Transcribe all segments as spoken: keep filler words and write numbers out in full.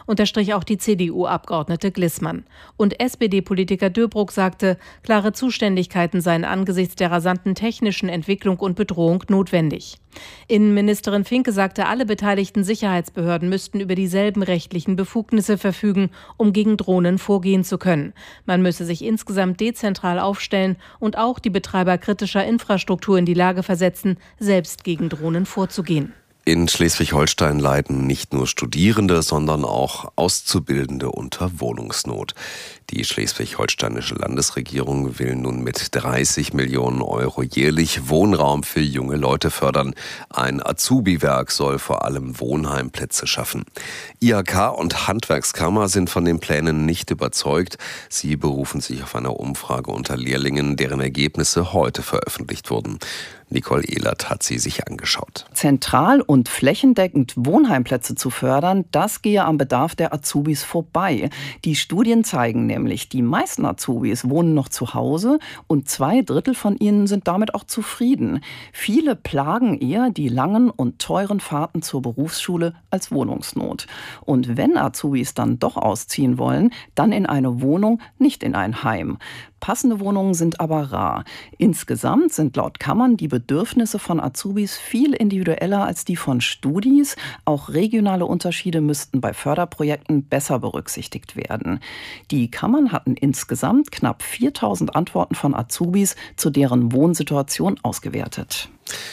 unterstrich auch die C D U-Abgeordnete Glissmann. Und S P D-Politiker Döbruck sagte, klare Zuständigkeiten seien angesichts der rasanten technischen Entwicklung und Bedrohung notwendig. Innenministerin Finke sagte, alle beteiligten Sicherheitsbehörden müssten über dieselben rechtlichen Befugnisse verfügen, um gegen Drohnen vorgehen zu können. Man müsse sich insgesamt dezentral aufstellen und auch die Betreiber kritischer Infrastruktur in die Lage versetzen, selbst gegen Drohnen vorzugehen. In Schleswig-Holstein leiden nicht nur Studierende, sondern auch Auszubildende unter Wohnungsnot. Die schleswig-holsteinische Landesregierung will nun mit dreißig Millionen Euro jährlich Wohnraum für junge Leute fördern. Ein Azubi-Werk soll vor allem Wohnheimplätze schaffen. I H K und Handwerkskammer sind von den Plänen nicht überzeugt. Sie berufen sich auf eine Umfrage unter Lehrlingen, deren Ergebnisse heute veröffentlicht wurden. Nicole Ehlert hat sie sich angeschaut. Zentral und flächendeckend Wohnheimplätze zu fördern, das gehe am Bedarf der Azubis vorbei. Die Studien zeigen nämlich, die meisten Azubis wohnen noch zu Hause und zwei Drittel von ihnen sind damit auch zufrieden. Viele plagen eher die langen und teuren Fahrten zur Berufsschule als Wohnungsnot. Und wenn Azubis dann doch ausziehen wollen, dann in eine Wohnung, nicht in ein Heim. Passende Wohnungen sind aber rar. Insgesamt sind laut Kammern die Bedürfnisse von Azubis viel individueller als die von Studis. Auch regionale Unterschiede müssten bei Förderprojekten besser berücksichtigt werden. Die Kammern hatten insgesamt knapp viertausend Antworten von Azubis zu deren Wohnsituation ausgewertet.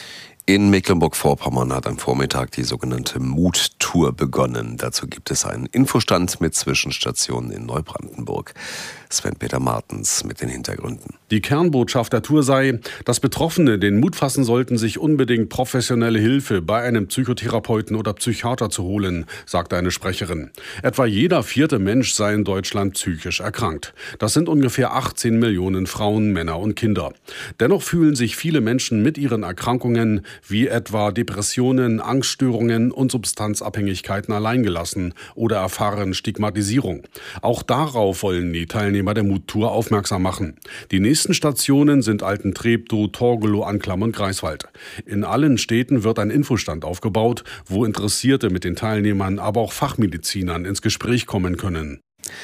In Mecklenburg-Vorpommern hat am Vormittag die sogenannte Mut-Tour begonnen. Dazu gibt es einen Infostand mit Zwischenstationen in Neubrandenburg. Sven-Peter Martens mit den Hintergründen. Die Kernbotschaft der Tour sei, dass Betroffene den Mut fassen sollten, sich unbedingt professionelle Hilfe bei einem Psychotherapeuten oder Psychiater zu holen, sagte eine Sprecherin. Etwa jeder vierte Mensch sei in Deutschland psychisch erkrankt. Das sind ungefähr achtzehn Millionen Frauen, Männer und Kinder. Dennoch fühlen sich viele Menschen mit ihren Erkrankungen wie etwa Depressionen, Angststörungen und Substanzabhängigkeiten alleingelassen oder erfahren Stigmatisierung. Auch darauf wollen die Teilnehmer der Mut-Tour aufmerksam machen. Die nächsten Stationen sind Altentreptow, Torgelow, Anklam und Greifswald. In allen Städten wird ein Infostand aufgebaut, wo Interessierte mit den Teilnehmern, aber auch Fachmedizinern ins Gespräch kommen können.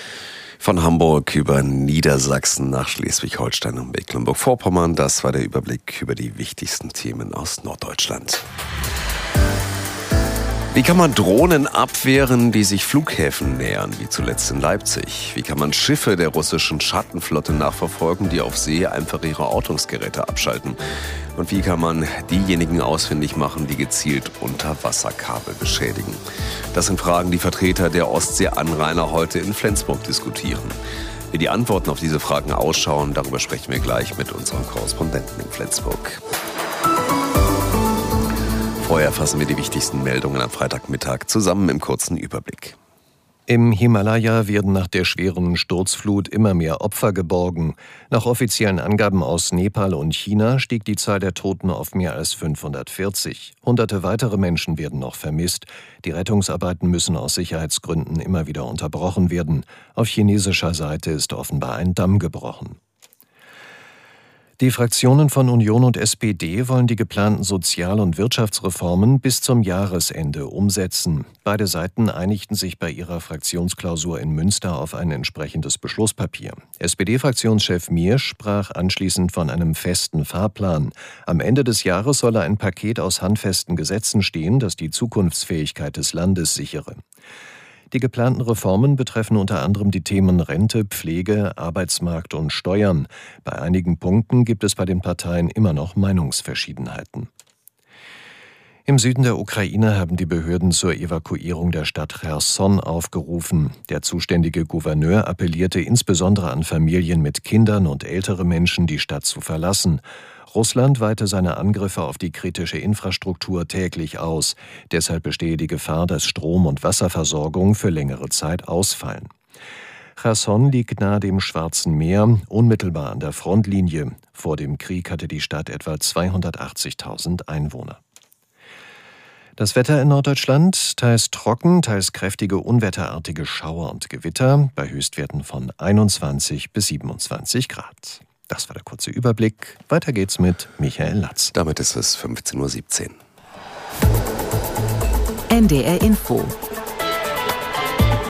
Von Hamburg über Niedersachsen nach Schleswig-Holstein und Mecklenburg-Vorpommern. Das war der Überblick über die wichtigsten Themen aus Norddeutschland. Wie kann man Drohnen abwehren, die sich Flughäfen nähern, wie zuletzt in Leipzig? Wie kann man Schiffe der russischen Schattenflotte nachverfolgen, die auf See einfach ihre Ortungsgeräte abschalten? Und wie kann man diejenigen ausfindig machen, die gezielt Unterwasserkabel beschädigen? Das sind Fragen, die Vertreter der Ostsee-Anrainer heute in Flensburg diskutieren. Wie die Antworten auf diese Fragen ausschauen, darüber sprechen wir gleich mit unserem Korrespondenten in Flensburg. Vorher fassen wir die wichtigsten Meldungen am Freitagmittag zusammen im kurzen Überblick. Im Himalaya werden nach der schweren Sturzflut immer mehr Opfer geborgen. Nach offiziellen Angaben aus Nepal und China stieg die Zahl der Toten auf mehr als fünfhundertvierzig. Hunderte weitere Menschen werden noch vermisst. Die Rettungsarbeiten müssen aus Sicherheitsgründen immer wieder unterbrochen werden. Auf chinesischer Seite ist offenbar ein Damm gebrochen. Die Fraktionen von Union und S P D wollen die geplanten Sozial- und Wirtschaftsreformen bis zum Jahresende umsetzen. Beide Seiten einigten sich bei ihrer Fraktionsklausur in Münster auf ein entsprechendes Beschlusspapier. S P D-Fraktionschef Miersch sprach anschließend von einem festen Fahrplan. Am Ende des Jahres solle ein Paket aus handfesten Gesetzen stehen, das die Zukunftsfähigkeit des Landes sichere. Die geplanten Reformen betreffen unter anderem die Themen Rente, Pflege, Arbeitsmarkt und Steuern. Bei einigen Punkten gibt es bei den Parteien immer noch Meinungsverschiedenheiten. Im Süden der Ukraine haben die Behörden zur Evakuierung der Stadt Cherson aufgerufen. Der zuständige Gouverneur appellierte insbesondere an Familien mit Kindern und ältere Menschen, die Stadt zu verlassen. Russland weite seine Angriffe auf die kritische Infrastruktur täglich aus. Deshalb bestehe die Gefahr, dass Strom- und Wasserversorgung für längere Zeit ausfallen. Cherson liegt nahe dem Schwarzen Meer, unmittelbar an der Frontlinie. Vor dem Krieg hatte die Stadt etwa zweihundertachtzigtausend Einwohner. Das Wetter in Norddeutschland, teils trocken, teils kräftige unwetterartige Schauer und Gewitter, bei Höchstwerten von einundzwanzig bis siebenundzwanzig Grad. Das war der kurze Überblick. Weiter geht's mit Michael Latz. Damit ist es fünfzehn Uhr siebzehn. N D R Info.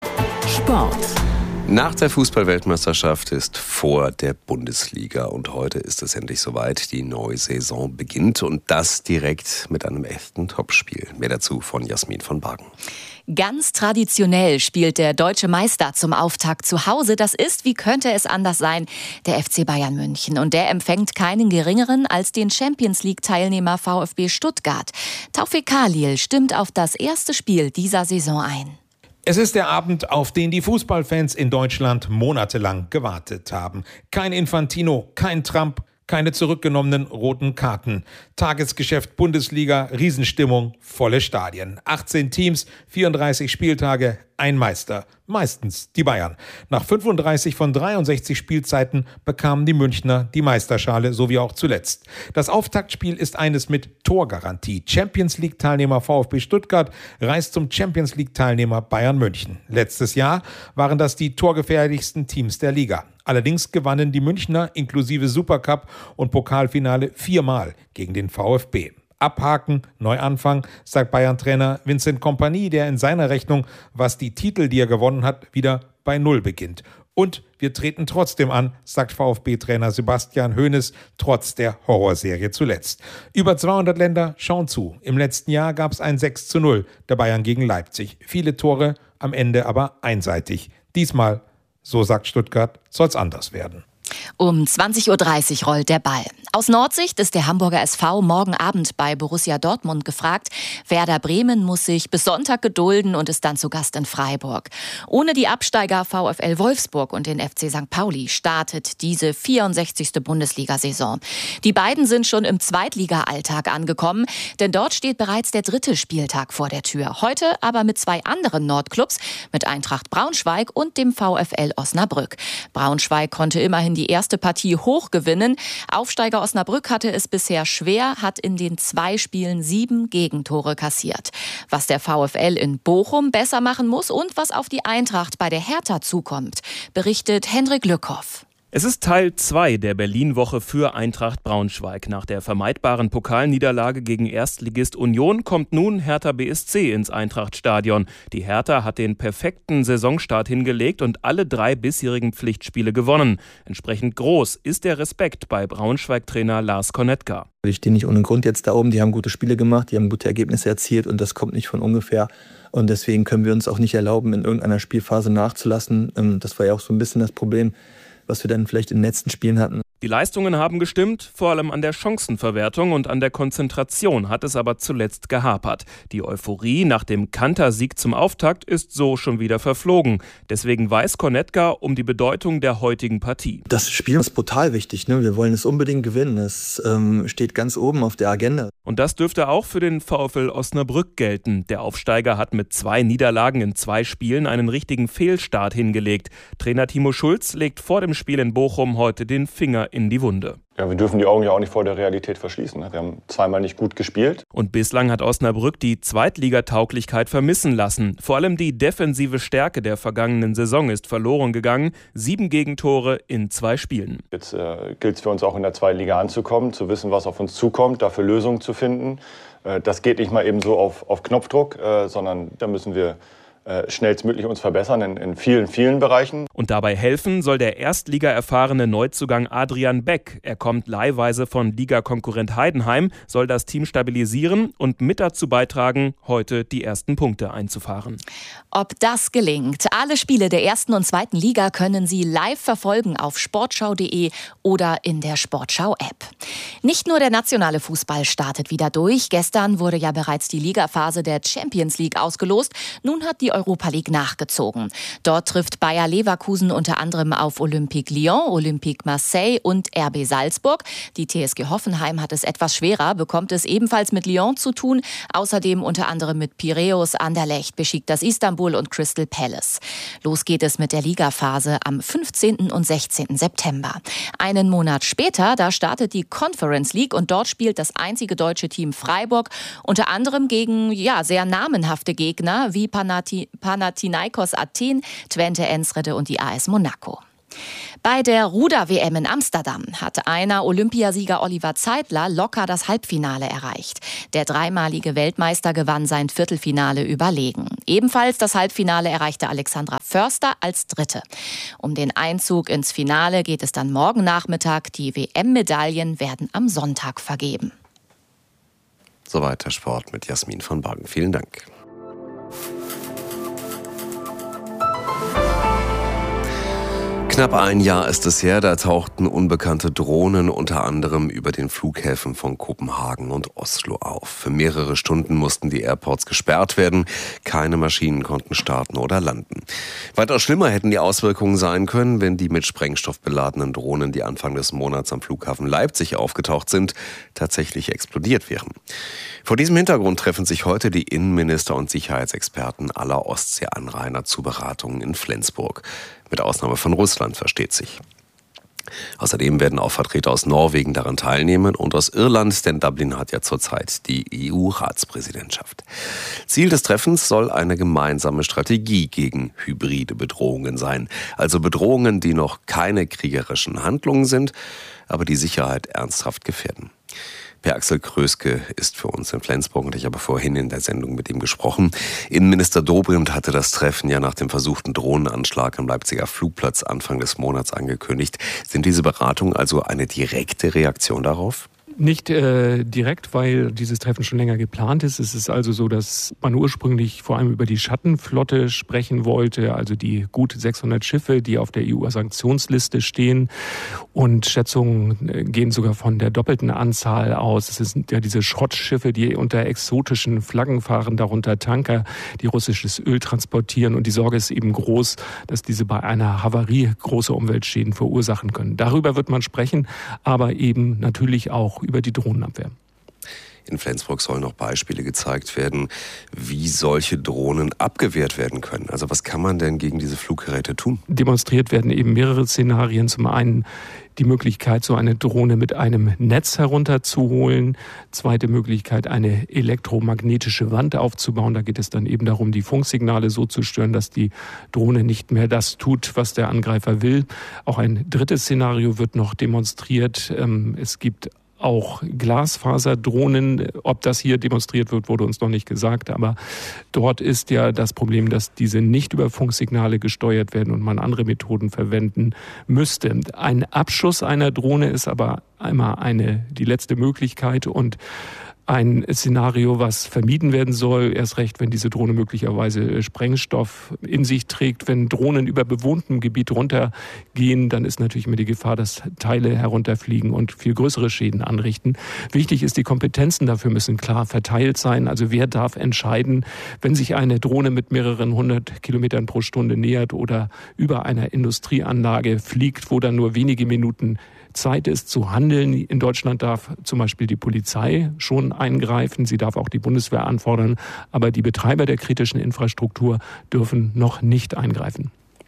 Sport. Nach der Fußball-Weltmeisterschaft ist vor der Bundesliga und heute ist es endlich soweit. Die neue Saison beginnt und das direkt mit einem echten Topspiel. Mehr dazu von Jasmin von Bargen. Ganz traditionell spielt der deutsche Meister zum Auftakt zu Hause. Das ist, wie könnte es anders sein, der F C Bayern München. Und der empfängt keinen geringeren als den Champions-League-Teilnehmer VfB Stuttgart. Taufik Khalil stimmt auf das erste Spiel dieser Saison ein. Es ist der Abend, auf den die Fußballfans in Deutschland monatelang gewartet haben. Kein Infantino, kein Trump, keine zurückgenommenen roten Karten. Tagesgeschäft Bundesliga, Riesenstimmung, volle Stadien. achtzehn Teams, vierunddreißig Spieltage, ein Meister. Meistens die Bayern. Nach fünfunddreißig von dreiundsechzig Spielzeiten bekamen die Münchner die Meisterschale, so wie auch zuletzt. Das Auftaktspiel ist eines mit Torgarantie. Champions-League-Teilnehmer VfB Stuttgart reist zum Champions-League-Teilnehmer Bayern München. Letztes Jahr waren das die torgefährlichsten Teams der Liga. Allerdings gewannen die Münchner inklusive Supercup und Pokalfinale viermal gegen den VfB. Abhaken, Neuanfang, sagt Bayern-Trainer Vincent Kompany, der in seiner Rechnung, was die Titel, die er gewonnen hat, wieder bei Null beginnt. Und wir treten trotzdem an, sagt VfB-Trainer Sebastian Hoeneß, trotz der Horrorserie zuletzt. Über zweihundert Länder schauen zu. Im letzten Jahr gab es ein sechs zu null der Bayern gegen Leipzig. Viele Tore, am Ende aber einseitig. Diesmal, so sagt Stuttgart, soll es anders werden. Um zwanzig Uhr dreißig rollt der Ball. Aus Nordsicht ist der Hamburger S V morgen Abend bei Borussia Dortmund gefragt. Werder Bremen muss sich bis Sonntag gedulden und ist dann zu Gast in Freiburg. Ohne die Absteiger VfL Wolfsburg und den F C Sankt Pauli startet diese vierundsechzigste Bundesliga-Saison. Die beiden sind schon im Zweitliga-Alltag angekommen, denn dort steht bereits der dritte Spieltag vor der Tür. Heute aber mit zwei anderen Nordclubs, mit Eintracht Braunschweig und dem VfL Osnabrück. Braunschweig konnte immerhin die erste Partie hoch gewinnen. Aufsteiger Osnabrück hatte es bisher schwer, hat in den zwei Spielen sieben Gegentore kassiert. Was der VfL in Bochum besser machen muss und was auf die Eintracht bei der Hertha zukommt, berichtet Hendrik Lückhoff. Es ist Teil zwei der Berlin-Woche für Eintracht Braunschweig. Nach der vermeidbaren Pokalniederlage gegen Erstligist Union kommt nun Hertha B S C ins Eintrachtstadion. Die Hertha hat den perfekten Saisonstart hingelegt und alle drei bisherigen Pflichtspiele gewonnen. Entsprechend groß ist der Respekt bei Braunschweig-Trainer Lars Konetka. Die stehen nicht ohne Grund jetzt da oben, die haben gute Spiele gemacht, die haben gute Ergebnisse erzielt und das kommt nicht von ungefähr. Und deswegen können wir uns auch nicht erlauben, in irgendeiner Spielphase nachzulassen. Das war ja auch so ein bisschen das Problem, was wir dann vielleicht in den letzten Spielen hatten. Die Leistungen haben gestimmt, vor allem an der Chancenverwertung und an der Konzentration hat es aber zuletzt gehapert. Die Euphorie nach dem Kanter-Sieg zum Auftakt ist so schon wieder verflogen. Deswegen weiß Konetka um die Bedeutung der heutigen Partie. Das Spiel ist brutal wichtig, ne? Wir wollen es unbedingt gewinnen. Es ähm, steht ganz oben auf der Agenda. Und das dürfte auch für den VfL Osnabrück gelten. Der Aufsteiger hat mit zwei Niederlagen in zwei Spielen einen richtigen Fehlstart hingelegt. Trainer Timo Schulz legt vor dem Spiel in Bochum heute den Finger in die Wunde. Ja, wir dürfen die Augen ja auch nicht vor der Realität verschließen. Wir haben zweimal nicht gut gespielt. Und bislang hat Osnabrück die Zweitligatauglichkeit vermissen lassen. Vor allem die defensive Stärke der vergangenen Saison ist verloren gegangen. Sieben Gegentore in zwei Spielen. Jetzt äh, gilt es für uns auch in der zweiten Liga anzukommen, zu wissen, was auf uns zukommt, dafür Lösungen zu finden. Äh, das geht nicht mal eben so auf, auf Knopfdruck, äh, sondern da müssen wir schnellstmöglich uns verbessern in, in vielen, vielen Bereichen. Und dabei helfen soll der Erstliga-erfahrene Neuzugang Adrian Beck. Er kommt leihweise von Ligakonkurrent Heidenheim, soll das Team stabilisieren und mit dazu beitragen, heute die ersten Punkte einzufahren. Ob das gelingt? Alle Spiele der ersten und zweiten Liga können Sie live verfolgen auf sportschau punkt de oder in der Sportschau-App. Nicht nur der nationale Fußball startet wieder durch. Gestern wurde ja bereits die Ligaphase der Champions League ausgelost. Nun hat die Europa League nachgezogen. Dort trifft Bayer Leverkusen unter anderem auf Olympique Lyon, Olympique Marseille und R B Salzburg. Die T S G Hoffenheim hat es etwas schwerer, bekommt es ebenfalls mit Lyon zu tun. Außerdem unter anderem mit Piräus, Anderlecht, Beşiktaş Istanbul und Crystal Palace. Los geht es mit der Ligaphase am fünfzehnten und sechzehnten September. Einen Monat später, da startet die Conference League und dort spielt das einzige deutsche Team Freiburg unter anderem gegen ja, sehr namenhafte Gegner wie Panathi- Panathinaikos Athen, Twente Enschede und die A S Monaco. Bei der Ruder-W M in Amsterdam hat einer Olympiasieger Oliver Zeitler locker das Halbfinale erreicht. Der dreimalige Weltmeister gewann sein Viertelfinale überlegen. Ebenfalls das Halbfinale erreichte Alexandra Förster als Dritte. Um den Einzug ins Finale geht es dann morgen Nachmittag. Die W M-Medaillen werden am Sonntag vergeben. Soweit der Sport mit Jasmin von Bargen. Vielen Dank. Knapp ein Jahr ist es her, da tauchten unbekannte Drohnen unter anderem über den Flughäfen von Kopenhagen und Oslo auf. Für mehrere Stunden mussten die Airports gesperrt werden. Keine Maschinen konnten starten oder landen. Weitaus schlimmer hätten die Auswirkungen sein können, wenn die mit Sprengstoff beladenen Drohnen, die Anfang des Monats am Flughafen Leipzig aufgetaucht sind, tatsächlich explodiert wären. Vor diesem Hintergrund treffen sich heute die Innenminister und Sicherheitsexperten aller Ostseeanrainer zu Beratungen in Flensburg. Mit Ausnahme von Russland, versteht sich. Außerdem werden auch Vertreter aus Norwegen daran teilnehmen und aus Irland, denn Dublin hat ja zurzeit die E U-Ratspräsidentschaft. Ziel des Treffens soll eine gemeinsame Strategie gegen hybride Bedrohungen sein. Also Bedrohungen, die noch keine kriegerischen Handlungen sind, aber die Sicherheit ernsthaft gefährden. Per Axel Kröske ist für uns in Flensburg und ich habe vorhin in der Sendung mit ihm gesprochen. Innenminister Dobrindt hatte das Treffen ja nach dem versuchten Drohnenanschlag am Leipziger Flugplatz Anfang des Monats angekündigt. Sind diese Beratungen also eine direkte Reaktion darauf? Nicht äh, direkt, weil dieses Treffen schon länger geplant ist. Es ist also so, dass man ursprünglich vor allem über die Schattenflotte sprechen wollte, also die gut sechshundert Schiffe, die auf der E U-Sanktionsliste stehen. Und Schätzungen gehen sogar von der doppelten Anzahl aus. Es sind ja diese Schrottschiffe, die unter exotischen Flaggen fahren, darunter Tanker, die russisches Öl transportieren. Und die Sorge ist eben groß, dass diese bei einer Havarie große Umweltschäden verursachen können. Darüber wird man sprechen, aber eben natürlich auch über die Drohnenabwehr. In Flensburg sollen noch Beispiele gezeigt werden, wie solche Drohnen abgewehrt werden können. Also was kann man denn gegen diese Fluggeräte tun? Demonstriert werden eben mehrere Szenarien. Zum einen die Möglichkeit, so eine Drohne mit einem Netz herunterzuholen. Zweite Möglichkeit, eine elektromagnetische Wand aufzubauen. Da geht es dann eben darum, die Funksignale so zu stören, dass die Drohne nicht mehr das tut, was der Angreifer will. Auch ein drittes Szenario wird noch demonstriert. Es gibt auch Glasfaserdrohnen. Ob das hier demonstriert wird, wurde uns noch nicht gesagt. Aber dort ist ja das Problem, dass diese nicht über Funksignale gesteuert werden und man andere Methoden verwenden müsste. Ein Abschuss einer Drohne ist aber einmal eine, die letzte Möglichkeit und ein Szenario, was vermieden werden soll, erst recht, wenn diese Drohne möglicherweise Sprengstoff in sich trägt. Wenn Drohnen über bewohntem Gebiet runtergehen, dann ist natürlich immer die Gefahr, dass Teile herunterfliegen und viel größere Schäden anrichten. Wichtig ist, die Kompetenzen dafür müssen klar verteilt sein. Also wer darf entscheiden, wenn sich eine Drohne mit mehreren hundert Kilometern pro Stunde nähert oder über einer Industrieanlage fliegt, wo dann nur wenige Minuten Zeit ist zu handeln. In Deutschland darf zum Beispiel die Polizei schon eingreifen. Sie darf auch die Bundeswehr anfordern. Aber die Betreiber der kritischen Infrastruktur dürfen noch nicht eingreifen.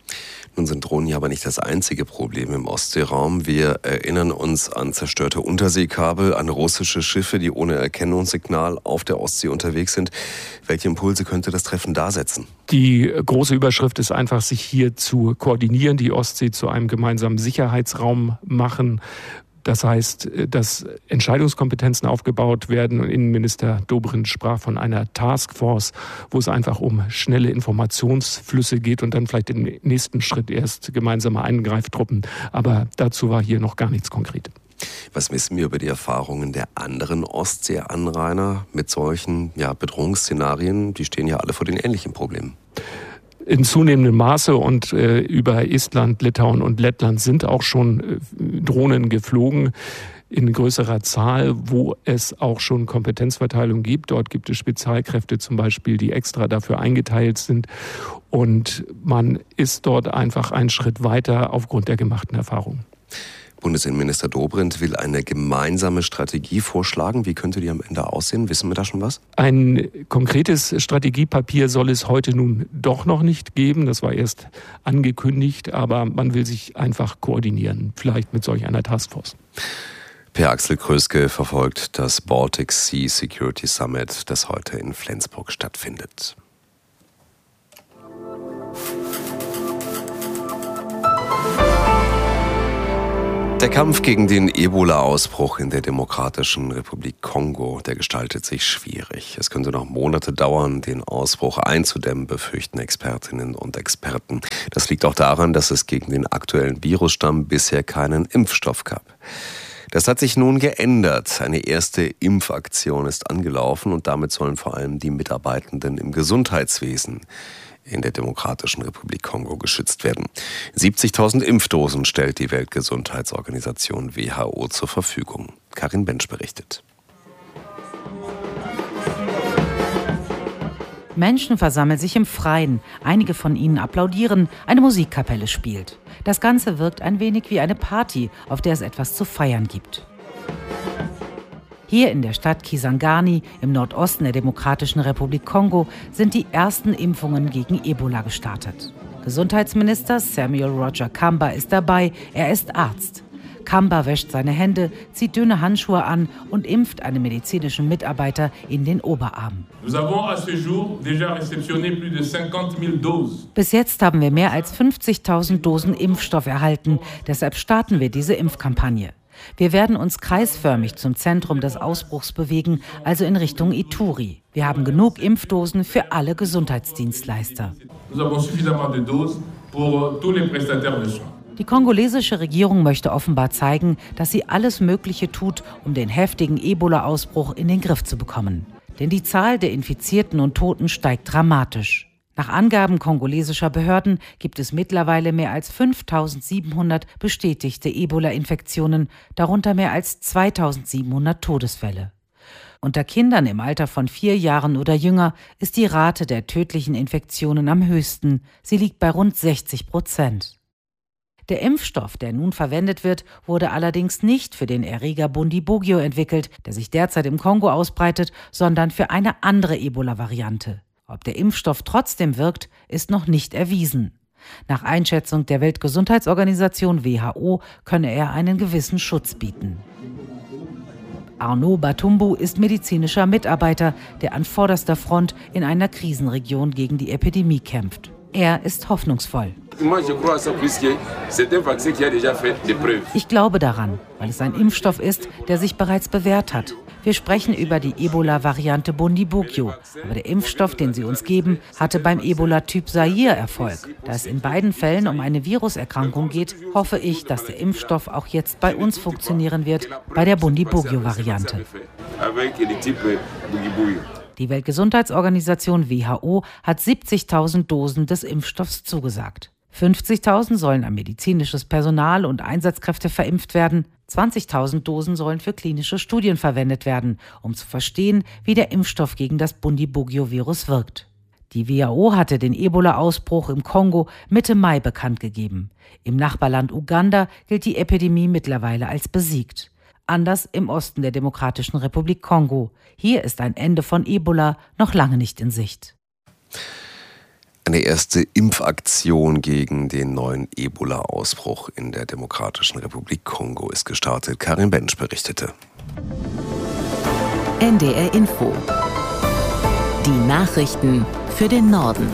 Nun sind Drohnen ja aber nicht das einzige Problem im Ostseeraum. Wir erinnern uns an zerstörte Unterseekabel, an russische Schiffe, die ohne Erkennungssignal auf der Ostsee unterwegs sind. Welche Impulse könnte das Treffen da setzen? Die große Überschrift ist einfach, sich hier zu koordinieren, die Ostsee zu einem gemeinsamen Sicherheitsraum machen. Das heißt, dass Entscheidungskompetenzen aufgebaut werden. Und Innenminister Dobrindt sprach von einer Taskforce, wo es einfach um schnelle Informationsflüsse geht und dann vielleicht im nächsten Schritt erst gemeinsame Eingreiftruppen. Aber dazu war hier noch gar nichts konkret. Was wissen wir über die Erfahrungen der anderen Ostseeanrainer mit solchen ja, Bedrohungsszenarien? Die stehen ja alle vor den ähnlichen Problemen. In zunehmendem Maße und äh, über Estland, Litauen und Lettland sind auch schon äh, Drohnen geflogen in größerer Zahl, wo es auch schon Kompetenzverteilung gibt. Dort gibt es Spezialkräfte zum Beispiel, die extra dafür eingeteilt sind. Und man ist dort einfach einen Schritt weiter aufgrund der gemachten Erfahrungen. Bundesinnenminister Dobrindt will eine gemeinsame Strategie vorschlagen. Wie könnte die am Ende aussehen? Wissen wir da schon was? Ein konkretes Strategiepapier soll es heute nun doch noch nicht geben. Das war erst angekündigt, aber man will sich einfach koordinieren, vielleicht mit solch einer Taskforce. Per Axel Kröske verfolgt das Baltic Sea Security Summit, das heute in Flensburg stattfindet. Der Kampf gegen den Ebola-Ausbruch in der Demokratischen Republik Kongo, der gestaltet sich schwierig. Es könnte noch Monate dauern, den Ausbruch einzudämmen, befürchten Expertinnen und Experten. Das liegt auch daran, dass es gegen den aktuellen Virusstamm bisher keinen Impfstoff gab. Das hat sich nun geändert. Eine erste Impfaktion ist angelaufen und damit sollen vor allem die Mitarbeitenden im Gesundheitswesen in der Demokratischen Republik Kongo geschützt werden. siebzigtausend Impfdosen stellt die Weltgesundheitsorganisation W H O zur Verfügung. Karin Bensch berichtet. Menschen versammeln sich im Freien. Einige von ihnen applaudieren. Eine Musikkapelle spielt. Das Ganze wirkt ein wenig wie eine Party, auf der es etwas zu feiern gibt. Hier in der Stadt Kisangani im Nordosten der Demokratischen Republik Kongo sind die ersten Impfungen gegen Ebola gestartet. Gesundheitsminister Samuel Roger Kamba ist dabei. Er ist Arzt. Kamba wäscht seine Hände, zieht dünne Handschuhe an und impft einen medizinischen Mitarbeiter in den Oberarm. Bis jetzt haben wir mehr als fünfzigtausend Dosen Impfstoff erhalten. Deshalb starten wir diese Impfkampagne. Wir werden uns kreisförmig zum Zentrum des Ausbruchs bewegen, also in Richtung Ituri. Wir haben genug Impfdosen für alle Gesundheitsdienstleister. Die kongolesische Regierung möchte offenbar zeigen, dass sie alles Mögliche tut, um den heftigen Ebola-Ausbruch in den Griff zu bekommen. Denn die Zahl der Infizierten und Toten steigt dramatisch. Nach Angaben kongolesischer Behörden gibt es mittlerweile mehr als fünftausendsiebenhundert bestätigte Ebola-Infektionen, darunter mehr als zweitausendsiebenhundert Todesfälle. Unter Kindern im Alter von vier Jahren oder jünger ist die Rate der tödlichen Infektionen am höchsten. Sie liegt bei rund sechzig Prozent. Der Impfstoff, der nun verwendet wird, wurde allerdings nicht für den Erreger Bundibugyo entwickelt, der sich derzeit im Kongo ausbreitet, sondern für eine andere Ebola-Variante. Ob der Impfstoff trotzdem wirkt, ist noch nicht erwiesen. Nach Einschätzung der Weltgesundheitsorganisation W H O könne er einen gewissen Schutz bieten. Arnaud Batumbu ist medizinischer Mitarbeiter, der an vorderster Front in einer Krisenregion gegen die Epidemie kämpft. Er ist hoffnungsvoll. Ich glaube daran, weil es ein Impfstoff ist, der sich bereits bewährt hat. Wir sprechen über die Ebola-Variante Bundibugyo. Aber der Impfstoff, den sie uns geben, hatte beim Ebola-Typ Zaire Erfolg. Da es in beiden Fällen um eine Viruserkrankung geht, hoffe ich, dass der Impfstoff auch jetzt bei uns funktionieren wird, bei der Bundibugyo-Variante. Die Weltgesundheitsorganisation W H O hat siebzigtausend Dosen des Impfstoffs zugesagt. fünfzigtausend sollen an medizinisches Personal und Einsatzkräfte verimpft werden. zwanzigtausend Dosen sollen für klinische Studien verwendet werden, um zu verstehen, wie der Impfstoff gegen das Bundibugyo-Virus wirkt. Die W H O hatte den Ebola-Ausbruch im Kongo Mitte Mai bekannt gegeben. Im Nachbarland Uganda gilt die Epidemie mittlerweile als besiegt. Anders im Osten der Demokratischen Republik Kongo. Hier ist ein Ende von Ebola noch lange nicht in Sicht. Eine erste Impfaktion gegen den neuen Ebola-Ausbruch in der Demokratischen Republik Kongo ist gestartet. Karin Bensch berichtete. N D R Info. Die Nachrichten für den Norden.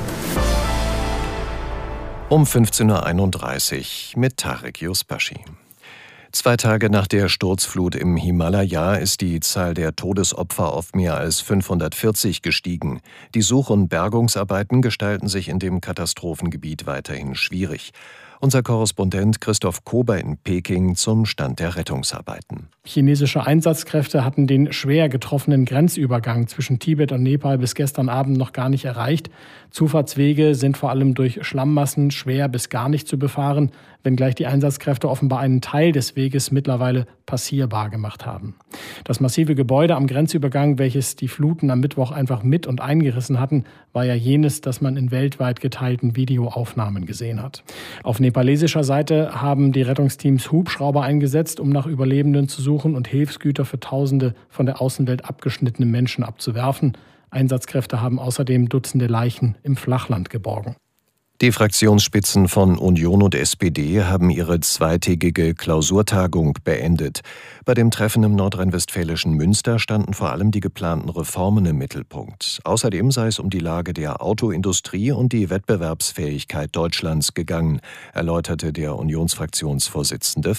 Um fünfzehn Uhr einunddreißig mit Tarek Yusbashi. Zwei Tage nach der Sturzflut im Himalaya ist die Zahl der Todesopfer auf mehr als fünfhundertvierzig gestiegen. Die Such- und Bergungsarbeiten gestalten sich in dem Katastrophengebiet weiterhin schwierig. Unser Korrespondent Christoph Kober in Peking zum Stand der Rettungsarbeiten. Chinesische Einsatzkräfte hatten den schwer getroffenen Grenzübergang zwischen Tibet und Nepal bis gestern Abend noch gar nicht erreicht. Zufahrtswege sind vor allem durch Schlammmassen schwer bis gar nicht zu befahren, wenngleich die Einsatzkräfte offenbar einen Teil des Weges mittlerweile passierbar gemacht haben. Das massive Gebäude am Grenzübergang, welches die Fluten am Mittwoch einfach mit und eingerissen hatten, war ja jenes, das man in weltweit geteilten Videoaufnahmen gesehen hat. Auf nepalesischer Seite haben die Rettungsteams Hubschrauber eingesetzt, um nach Überlebenden zu suchen und Hilfsgüter für Tausende von der Außenwelt abgeschnittene Menschen abzuwerfen. Einsatzkräfte haben außerdem Dutzende Leichen im Flachland geborgen. Die Fraktionsspitzen von Union und S P D haben ihre zweitägige Klausurtagung beendet. Bei dem Treffen im nordrhein-westfälischen Münster standen vor allem die geplanten Reformen im Mittelpunkt. Außerdem sei es um die Lage der Autoindustrie und die Wettbewerbsfähigkeit Deutschlands gegangen, erläuterte der Unionsfraktionsvorsitzende Frey.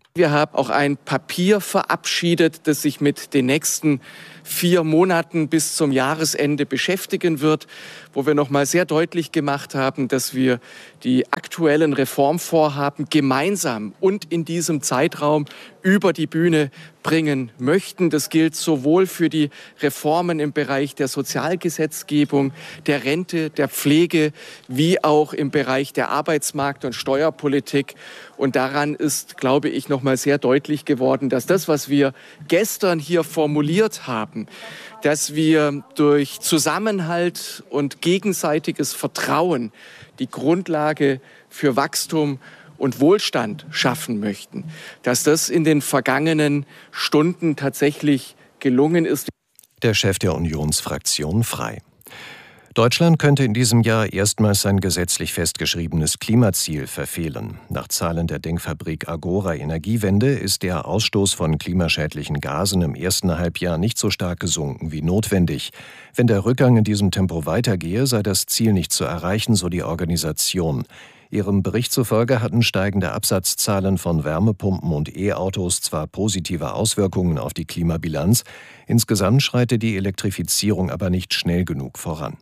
Wir haben auch ein Papier verabschiedet, das sich mit den nächsten vier Monaten bis zum Jahresende beschäftigen wird, wo wir noch mal sehr deutlich gemacht haben, dass wir die aktuellen Reformvorhaben gemeinsam und in diesem Zeitraum über die Bühne bringen möchten. Das gilt sowohl für die Reformen im Bereich der Sozialgesetzgebung, der Rente, der Pflege, wie auch im Bereich der Arbeitsmarkt- und Steuerpolitik. Und daran ist, glaube ich, noch mal sehr deutlich geworden, dass das, was wir gestern hier formuliert haben, dass wir durch Zusammenhalt und gegenseitiges Vertrauen die Grundlage für Wachstum und Wohlstand schaffen möchten, dass das in den vergangenen Stunden tatsächlich gelungen ist. Der Chef der Unionsfraktion Frei. Deutschland könnte in diesem Jahr erstmals sein gesetzlich festgeschriebenes Klimaziel verfehlen. Nach Zahlen der Denkfabrik Agora Energiewende ist der Ausstoß von klimaschädlichen Gasen im ersten Halbjahr nicht so stark gesunken wie notwendig. Wenn der Rückgang in diesem Tempo weitergehe, sei das Ziel nicht zu erreichen, so die Organisation. Ihrem Bericht zufolge hatten steigende Absatzzahlen von Wärmepumpen und E-Autos zwar positive Auswirkungen auf die Klimabilanz, insgesamt schreite die Elektrifizierung aber nicht schnell genug voran.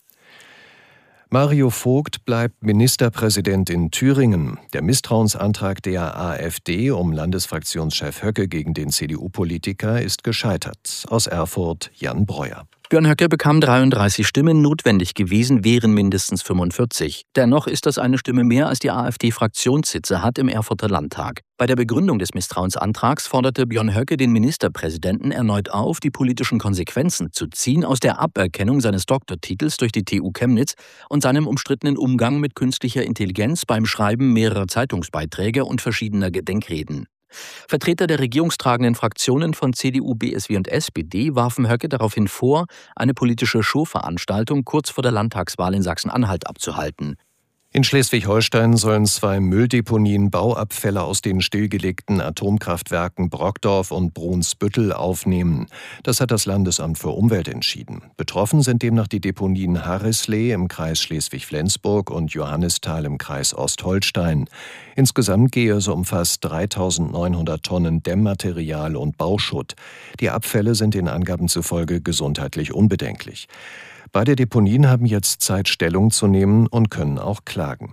Mario Vogt bleibt Ministerpräsident in Thüringen. Der Misstrauensantrag der AfD um Landesfraktionschef Höcke gegen den C D U-Politiker ist gescheitert. Aus Erfurt Jan Breuer. Björn Höcke bekam dreiunddreißig Stimmen, notwendig gewesen wären mindestens fünfundvierzig. Dennoch ist das eine Stimme mehr, als die AfD-Fraktionssitze hat im Erfurter Landtag. Bei der Begründung des Misstrauensantrags forderte Björn Höcke den Ministerpräsidenten erneut auf, die politischen Konsequenzen zu ziehen aus der Aberkennung seines Doktortitels durch die T U Chemnitz und seinem umstrittenen Umgang mit künstlicher Intelligenz beim Schreiben mehrerer Zeitungsbeiträge und verschiedener Gedenkreden. Vertreter der regierungstragenden Fraktionen von C D U, B S W und S P D warfen Höcke daraufhin vor, eine politische Showveranstaltung kurz vor der Landtagswahl in Sachsen-Anhalt abzuhalten. In Schleswig-Holstein sollen zwei Mülldeponien Bauabfälle aus den stillgelegten Atomkraftwerken Brockdorf und Brunsbüttel aufnehmen. Das hat das Landesamt für Umwelt entschieden. Betroffen sind demnach die Deponien Harrisley im Kreis Schleswig-Flensburg und Johannisthal im Kreis Ostholstein. Insgesamt gehe es um fast dreitausendneunhundert Tonnen Dämmmaterial und Bauschutt. Die Abfälle sind den Angaben zufolge gesundheitlich unbedenklich. Beide Deponien haben jetzt Zeit, Stellung zu nehmen und können auch klagen.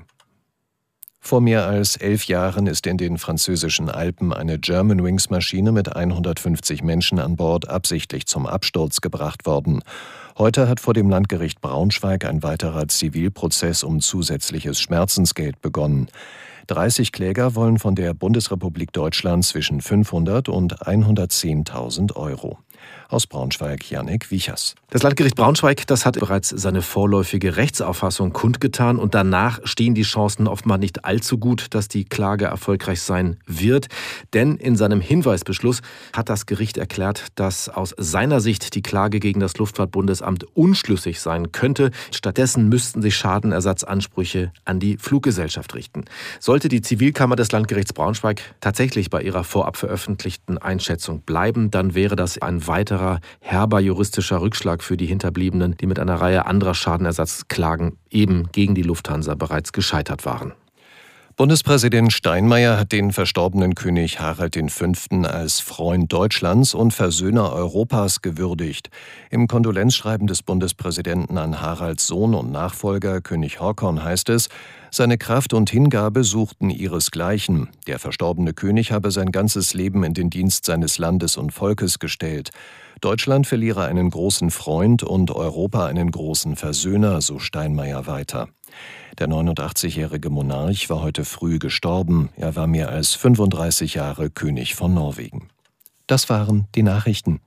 Vor mehr als elf Jahren ist in den französischen Alpen eine Germanwings-Maschine mit hundertfünfzig Menschen an Bord absichtlich zum Absturz gebracht worden. Heute hat vor dem Landgericht Braunschweig ein weiterer Zivilprozess um zusätzliches Schmerzensgeld begonnen. dreißig Kläger wollen von der Bundesrepublik Deutschland zwischen fünfhundert und hundertzehntausend Euro. Aus Braunschweig Jannik Wiechers. Das Landgericht Braunschweig, das hat bereits seine vorläufige Rechtsauffassung kundgetan und danach stehen die Chancen offenbar nicht allzu gut, dass die Klage erfolgreich sein wird. Denn in seinem Hinweisbeschluss hat das Gericht erklärt, dass aus seiner Sicht die Klage gegen das Luftfahrtbundesamt unschlüssig sein könnte. Stattdessen müssten sich Schadenersatzansprüche an die Fluggesellschaft richten. Sollte die Zivilkammer des Landgerichts Braunschweig tatsächlich bei ihrer vorab veröffentlichten Einschätzung bleiben, dann wäre das ein weiterer herber juristischer Rückschlag für die Hinterbliebenen, die mit einer Reihe anderer Schadenersatzklagen eben gegen die Lufthansa bereits gescheitert waren. Bundespräsident Steinmeier hat den verstorbenen König Harald der Fünfte als Freund Deutschlands und Versöhner Europas gewürdigt. Im Kondolenzschreiben des Bundespräsidenten an Haralds Sohn und Nachfolger König Håkon heißt es, seine Kraft und Hingabe suchten ihresgleichen. Der verstorbene König habe sein ganzes Leben in den Dienst seines Landes und Volkes gestellt. Deutschland verliere einen großen Freund und Europa einen großen Versöhner, so Steinmeier weiter. Der neunundachtzigjährige Monarch war heute früh gestorben. Er war mehr als fünfunddreißig Jahre König von Norwegen. Das waren die Nachrichten.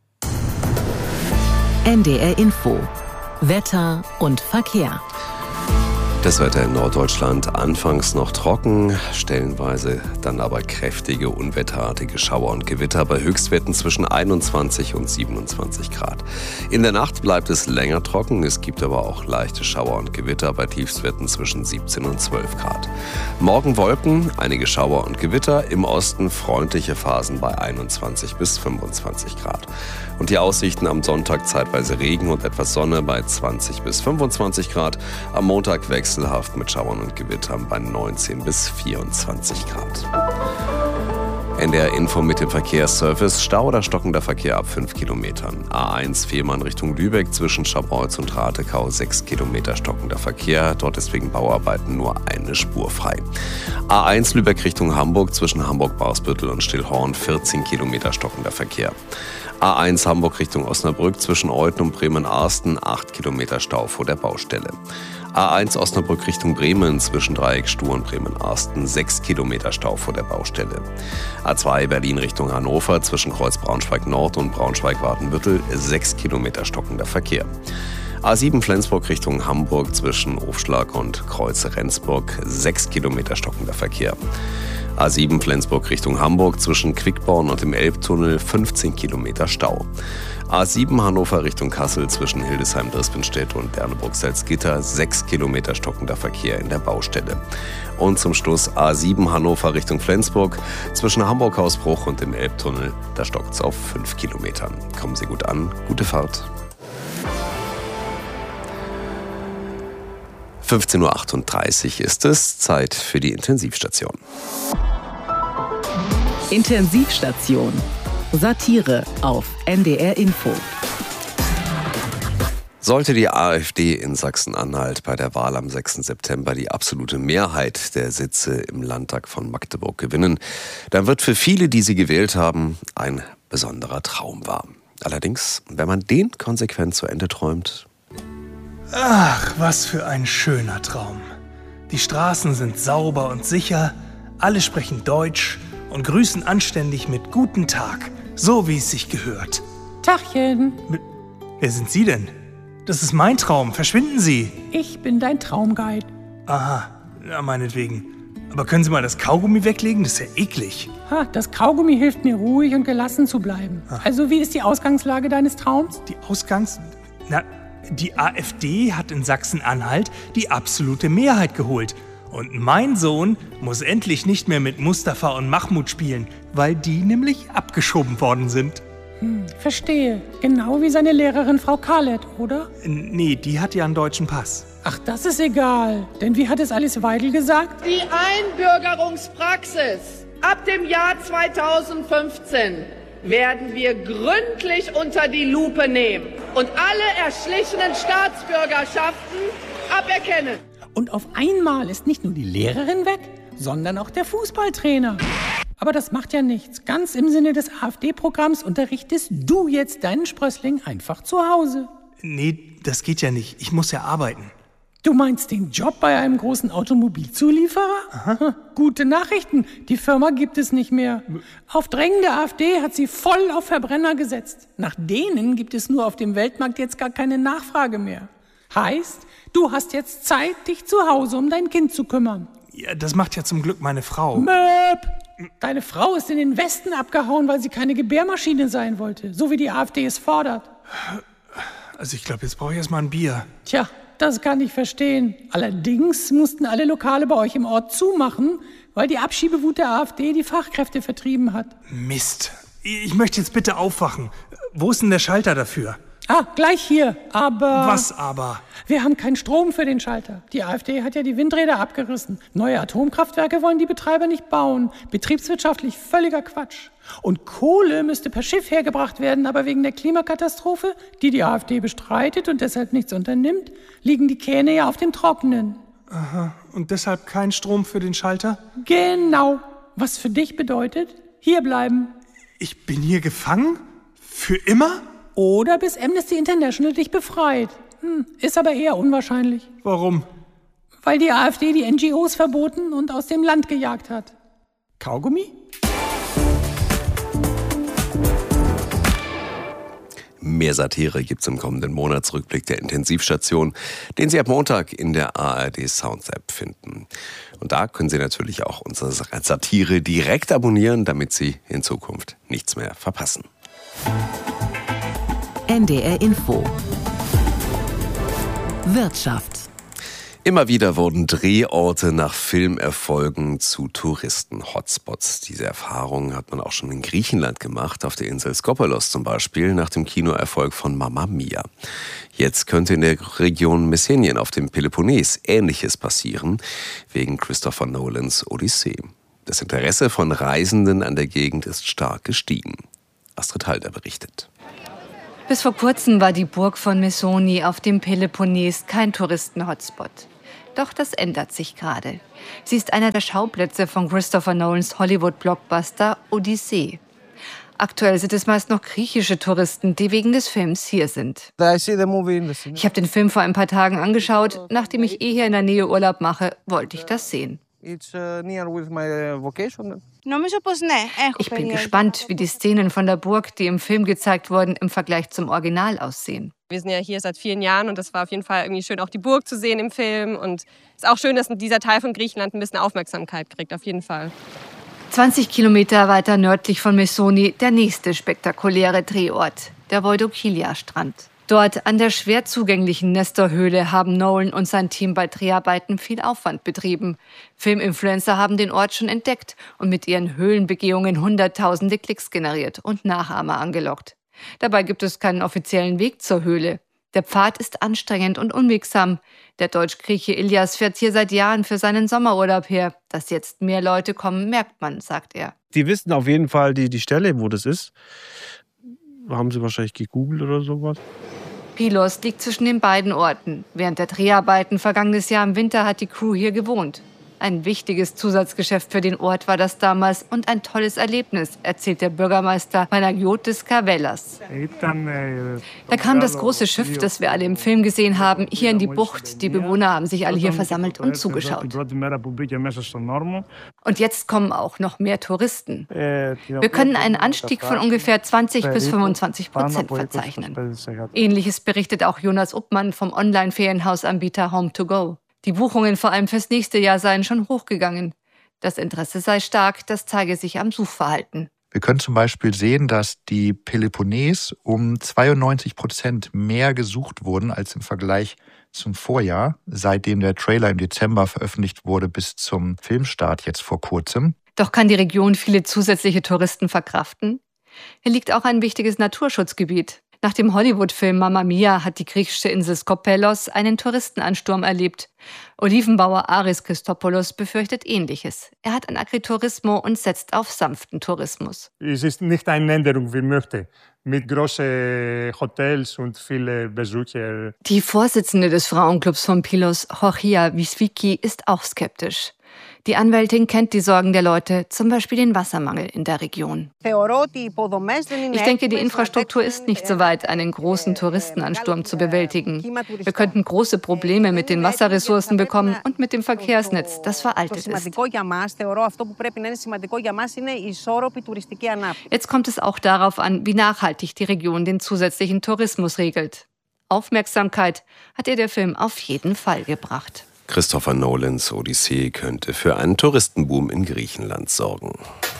N D R Info. Wetter und Verkehr. Das Wetter in Norddeutschland anfangs noch trocken, stellenweise dann aber kräftige, unwetterartige Schauer und Gewitter bei Höchstwerten zwischen einundzwanzig und siebenundzwanzig Grad. In der Nacht bleibt es länger trocken, es gibt aber auch leichte Schauer und Gewitter bei Tiefstwerten zwischen siebzehn und zwölf Grad. Morgen Wolken, einige Schauer und Gewitter, im Osten freundliche Phasen bei einundzwanzig bis fünfundzwanzig Grad. Und die Aussichten am Sonntag zeitweise Regen und etwas Sonne bei zwanzig bis fünfundzwanzig Grad. Am Montag wechselhaft mit Schauern und Gewittern bei neunzehn bis vierundzwanzig Grad. N D R Info mit dem Verkehrsservice. Stau oder stockender Verkehr ab fünf Kilometern. A eins Fehmarn Richtung Lübeck zwischen Scharbeutz und Ratekau sechs Kilometer stockender Verkehr. Dort ist wegen Bauarbeiten nur eine Spur frei. A eins Lübeck Richtung Hamburg zwischen Hamburg-Barsbüttel und Stillhorn vierzehn Kilometer stockender Verkehr. A eins Hamburg Richtung Osnabrück zwischen Euthen und Bremen-Arsten acht Kilometer Stau vor der Baustelle. A eins Osnabrück Richtung Bremen zwischen Dreieckstuhl und Bremen-Arsten sechs Kilometer Stau vor der Baustelle. A zwei Berlin Richtung Hannover zwischen Kreuz Braunschweig Nord und Braunschweig-Wartenbüttel sechs Kilometer stockender Verkehr. A sieben Flensburg Richtung Hamburg zwischen Ofschlag und Kreuz Rendsburg sechs Kilometer stockender Verkehr. A sieben Flensburg Richtung Hamburg zwischen Quickborn und dem Elbtunnel fünfzehn Kilometer Stau. A sieben Hannover Richtung Kassel zwischen Hildesheim-Drispenstedt und Berneburg-Salzgitter sechs Kilometer stockender Verkehr in der Baustelle. Und zum Schluss A sieben Hannover Richtung Flensburg zwischen Hamburg-Hausbruch und dem Elbtunnel. Da stockt es auf fünf Kilometern. Kommen Sie gut an, gute Fahrt. fünfzehn Uhr achtunddreißig ist es, Zeit für die Intensivstation. Intensivstation. Satire auf N D R Info. Sollte die AfD in Sachsen-Anhalt bei der Wahl am sechsten September die absolute Mehrheit der Sitze im Landtag von Magdeburg gewinnen, dann wird für viele, die sie gewählt haben, ein besonderer Traum wahr. Allerdings, wenn man den konsequent zu Ende träumt... Ach, was für ein schöner Traum. Die Straßen sind sauber und sicher, alle sprechen Deutsch und grüßen anständig mit Guten Tag, so wie es sich gehört. Tachchen. Mit, wer sind Sie denn? Das ist mein Traum, verschwinden Sie. Ich bin dein Traumguide. Aha, ja, meinetwegen. Aber können Sie mal das Kaugummi weglegen? Das ist ja eklig. Ha, das Kaugummi hilft mir, ruhig und gelassen zu bleiben. Ach. Also, wie ist die Ausgangslage deines Traums? Die Ausgangs... Na... Die AfD hat in Sachsen-Anhalt die absolute Mehrheit geholt. Und mein Sohn muss endlich nicht mehr mit Mustafa und Mahmoud spielen, weil die nämlich abgeschoben worden sind. Hm, verstehe. Genau wie seine Lehrerin Frau Khaled, oder? Nee, die hat ja einen deutschen Pass. Ach, das ist egal. Denn wie hat es Alice Weidel gesagt? Die Einbürgerungspraxis ab dem Jahr zweitausendfünfzehn werden wir gründlich unter die Lupe nehmen und alle erschlichenen Staatsbürgerschaften aberkennen. Und auf einmal ist nicht nur die Lehrerin weg, sondern auch der Fußballtrainer. Aber das macht ja nichts. Ganz im Sinne des AfD-Programms unterrichtest du jetzt deinen Sprössling einfach zu Hause. Nee, das geht ja nicht. Ich muss ja arbeiten. Du meinst den Job bei einem großen Automobilzulieferer? Aha. Gute Nachrichten, die Firma gibt es nicht mehr. Auf Drängen der AfD hat sie voll auf Verbrenner gesetzt. Nach denen gibt es nur auf dem Weltmarkt jetzt gar keine Nachfrage mehr. Heißt, du hast jetzt Zeit, dich zu Hause um dein Kind zu kümmern. Ja, das macht ja zum Glück meine Frau. Möp! Deine Frau ist in den Westen abgehauen, weil sie keine Gebärmaschine sein wollte, so wie die AfD es fordert. Also ich glaube, jetzt brauche ich erstmal ein Bier. Tja. Das kann ich verstehen. Allerdings mussten alle Lokale bei euch im Ort zumachen, weil die Abschiebewut der AfD die Fachkräfte vertrieben hat. Mist. Ich möchte jetzt bitte aufwachen. Wo ist denn der Schalter dafür? Ah, gleich hier. Aber... Was aber? Wir haben keinen Strom für den Schalter. Die AfD hat ja die Windräder abgerissen. Neue Atomkraftwerke wollen die Betreiber nicht bauen. Betriebswirtschaftlich völliger Quatsch. Und Kohle müsste per Schiff hergebracht werden, aber wegen der Klimakatastrophe, die die AfD bestreitet und deshalb nichts unternimmt, liegen die Kähne ja auf dem Trockenen. Aha, und deshalb kein Strom für den Schalter? Genau. Was für dich bedeutet, hier bleiben. Ich bin hier gefangen? Für immer? Oder bis Amnesty International dich befreit. Hm, ist aber eher unwahrscheinlich. Warum? Weil die AfD die N G Os verboten und aus dem Land gejagt hat. Kaugummi? Mehr Satire gibt's im kommenden Monatsrückblick der Intensivstation, den Sie ab Montag in der A R D Sounds App finden. Und da können Sie natürlich auch unsere Satire direkt abonnieren, damit Sie in Zukunft nichts mehr verpassen. N D R Info. Wirtschaft. Immer wieder wurden Drehorte nach Filmerfolgen zu Touristen-Hotspots. Diese Erfahrung hat man auch schon in Griechenland gemacht, auf der Insel Skopelos zum Beispiel, nach dem Kinoerfolg von Mamma Mia. Jetzt könnte in der Region Messenien auf dem Peloponnes Ähnliches passieren, wegen Christopher Nolans Odyssee. Das Interesse von Reisenden an der Gegend ist stark gestiegen. Astrid Halder berichtet. Bis vor kurzem war die Burg von Mesoni auf dem Peloponnes kein Touristen-Hotspot. Doch das ändert sich gerade. Sie ist einer der Schauplätze von Christopher Nolans Hollywood-Blockbuster Odyssee. Aktuell sind es meist noch griechische Touristen, die wegen des Films hier sind. Ich habe den Film vor ein paar Tagen angeschaut. Nachdem ich eh hier in der Nähe Urlaub mache, wollte ich das sehen. Ich bin gespannt, wie die Szenen von der Burg, die im Film gezeigt wurden, im Vergleich zum Original aussehen. Wir sind ja hier seit vielen Jahren und das war auf jeden Fall irgendwie schön, auch die Burg zu sehen im Film. Und es ist auch schön, dass dieser Teil von Griechenland ein bisschen Aufmerksamkeit kriegt, auf jeden Fall. zwanzig Kilometer weiter nördlich von Mesoni der nächste spektakuläre Drehort, der Voidokilia-Strand. Dort an der schwer zugänglichen Nestor-Höhle haben Nolan und sein Team bei Dreharbeiten viel Aufwand betrieben. Filminfluencer haben den Ort schon entdeckt und mit ihren Höhlenbegehungen hunderttausende Klicks generiert und Nachahmer angelockt. Dabei gibt es keinen offiziellen Weg zur Höhle. Der Pfad ist anstrengend und unwegsam. Der Deutsch-Grieche Ilias fährt hier seit Jahren für seinen Sommerurlaub her. Dass jetzt mehr Leute kommen, merkt man, sagt er. Die wissen auf jeden Fall die, die Stelle, wo das ist. Haben sie wahrscheinlich gegoogelt oder sowas. Pylos liegt zwischen den beiden Orten. Während der Dreharbeiten vergangenes Jahr im Winter hat die Crew hier gewohnt. Ein wichtiges Zusatzgeschäft für den Ort war das damals und ein tolles Erlebnis, erzählt der Bürgermeister Panagiotis Karvelas. Da kam das große Schiff, das wir alle im Film gesehen haben, hier in die Bucht. Die Bewohner haben sich alle hier versammelt und zugeschaut. Und jetzt kommen auch noch mehr Touristen. Wir können einen Anstieg von ungefähr zwanzig bis fünfundzwanzig Prozent verzeichnen. Ähnliches berichtet auch Jonas Uppmann vom Online-Ferienhausanbieter Home to Go. Die Buchungen vor allem fürs nächste Jahr seien schon hochgegangen. Das Interesse sei stark, das zeige sich am Suchverhalten. Wir können zum Beispiel sehen, dass die Peloponnes um zweiundneunzig Prozent mehr gesucht wurden als im Vergleich zum Vorjahr, seitdem der Trailer im Dezember veröffentlicht wurde bis zum Filmstart jetzt vor kurzem. Doch kann die Region viele zusätzliche Touristen verkraften? Hier liegt auch ein wichtiges Naturschutzgebiet. Nach dem Hollywood-Film Mamma Mia hat die griechische Insel Skopelos einen Touristenansturm erlebt. Olivenbauer Aris Christopoulos befürchtet Ähnliches. Er hat ein Agriturismo und setzt auf sanften Tourismus. Es ist nicht eine Änderung, wie möchte, mit großen Hotels und vielen Besuchern. Die Vorsitzende des Frauenclubs von Pylos, Georgia Wiswiki, ist auch skeptisch. Die Anwältin kennt die Sorgen der Leute, zum Beispiel den Wassermangel in der Region. Ich denke, die Infrastruktur ist nicht so weit, einen großen Touristenansturm zu bewältigen. Wir könnten große Probleme mit den Wasserressourcen bekommen und mit dem Verkehrsnetz, das veraltet ist. Jetzt kommt es auch darauf an, wie nachhaltig die Region den zusätzlichen Tourismus regelt. Aufmerksamkeit hat ihr der Film auf jeden Fall gebracht. Christopher Nolans Odyssee könnte für einen Touristenboom in Griechenland sorgen.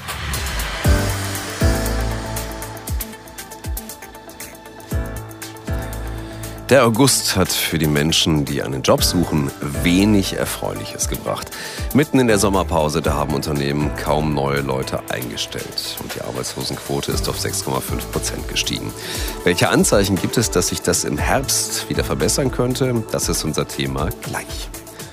Der August hat für die Menschen, die einen Job suchen, wenig Erfreuliches gebracht. Mitten in der Sommerpause, da haben Unternehmen kaum neue Leute eingestellt. Und die Arbeitslosenquote ist auf sechs Komma fünf Prozent gestiegen. Welche Anzeichen gibt es, dass sich das im Herbst wieder verbessern könnte? Das ist unser Thema gleich.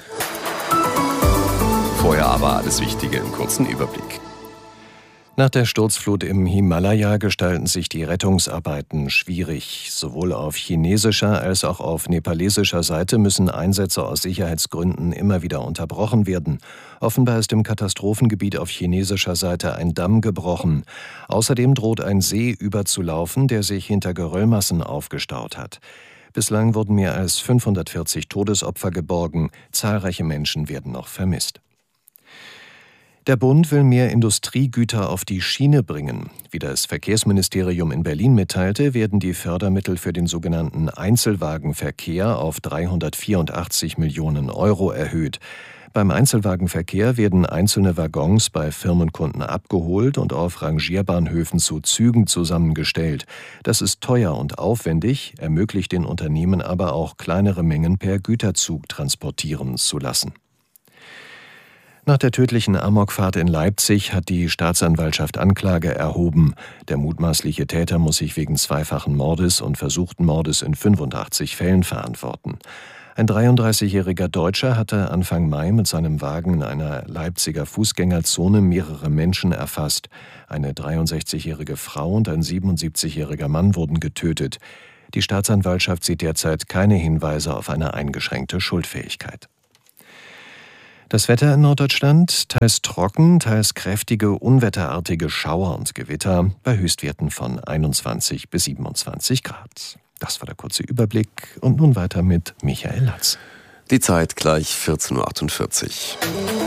Vorher aber alles Wichtige im kurzen Überblick. Nach der Sturzflut im Himalaya gestalten sich die Rettungsarbeiten schwierig. Sowohl auf chinesischer als auch auf nepalesischer Seite müssen Einsätze aus Sicherheitsgründen immer wieder unterbrochen werden. Offenbar ist im Katastrophengebiet auf chinesischer Seite ein Damm gebrochen. Außerdem droht ein See überzulaufen, der sich hinter Geröllmassen aufgestaut hat. Bislang wurden mehr als fünfhundertvierzig Todesopfer geborgen. Zahlreiche Menschen werden noch vermisst. Der Bund will mehr Industriegüter auf die Schiene bringen. Wie das Verkehrsministerium in Berlin mitteilte, werden die Fördermittel für den sogenannten Einzelwagenverkehr auf dreihundertvierundachtzig Millionen Euro erhöht. Beim Einzelwagenverkehr werden einzelne Waggons bei Firmenkunden abgeholt und auf Rangierbahnhöfen zu Zügen zusammengestellt. Das ist teuer und aufwendig, ermöglicht den Unternehmen aber auch kleinere Mengen per Güterzug transportieren zu lassen. Nach der tödlichen Amokfahrt in Leipzig hat die Staatsanwaltschaft Anklage erhoben. Der mutmaßliche Täter muss sich wegen zweifachen Mordes und versuchten Mordes in fünfundachtzig Fällen verantworten. Ein dreiunddreißigjähriger Deutscher hatte Anfang Mai mit seinem Wagen in einer Leipziger Fußgängerzone mehrere Menschen erfasst. Eine dreiundsechzigjährige Frau und ein siebenundsiebzigjähriger Mann wurden getötet. Die Staatsanwaltschaft sieht derzeit keine Hinweise auf eine eingeschränkte Schuldfähigkeit. Das Wetter in Norddeutschland: teils trocken, teils kräftige, unwetterartige Schauer und Gewitter bei Höchstwerten von einundzwanzig bis siebenundzwanzig Grad. Das war der kurze Überblick und nun weiter mit Michael Latz. Die Zeit gleich vierzehn Uhr achtundvierzig.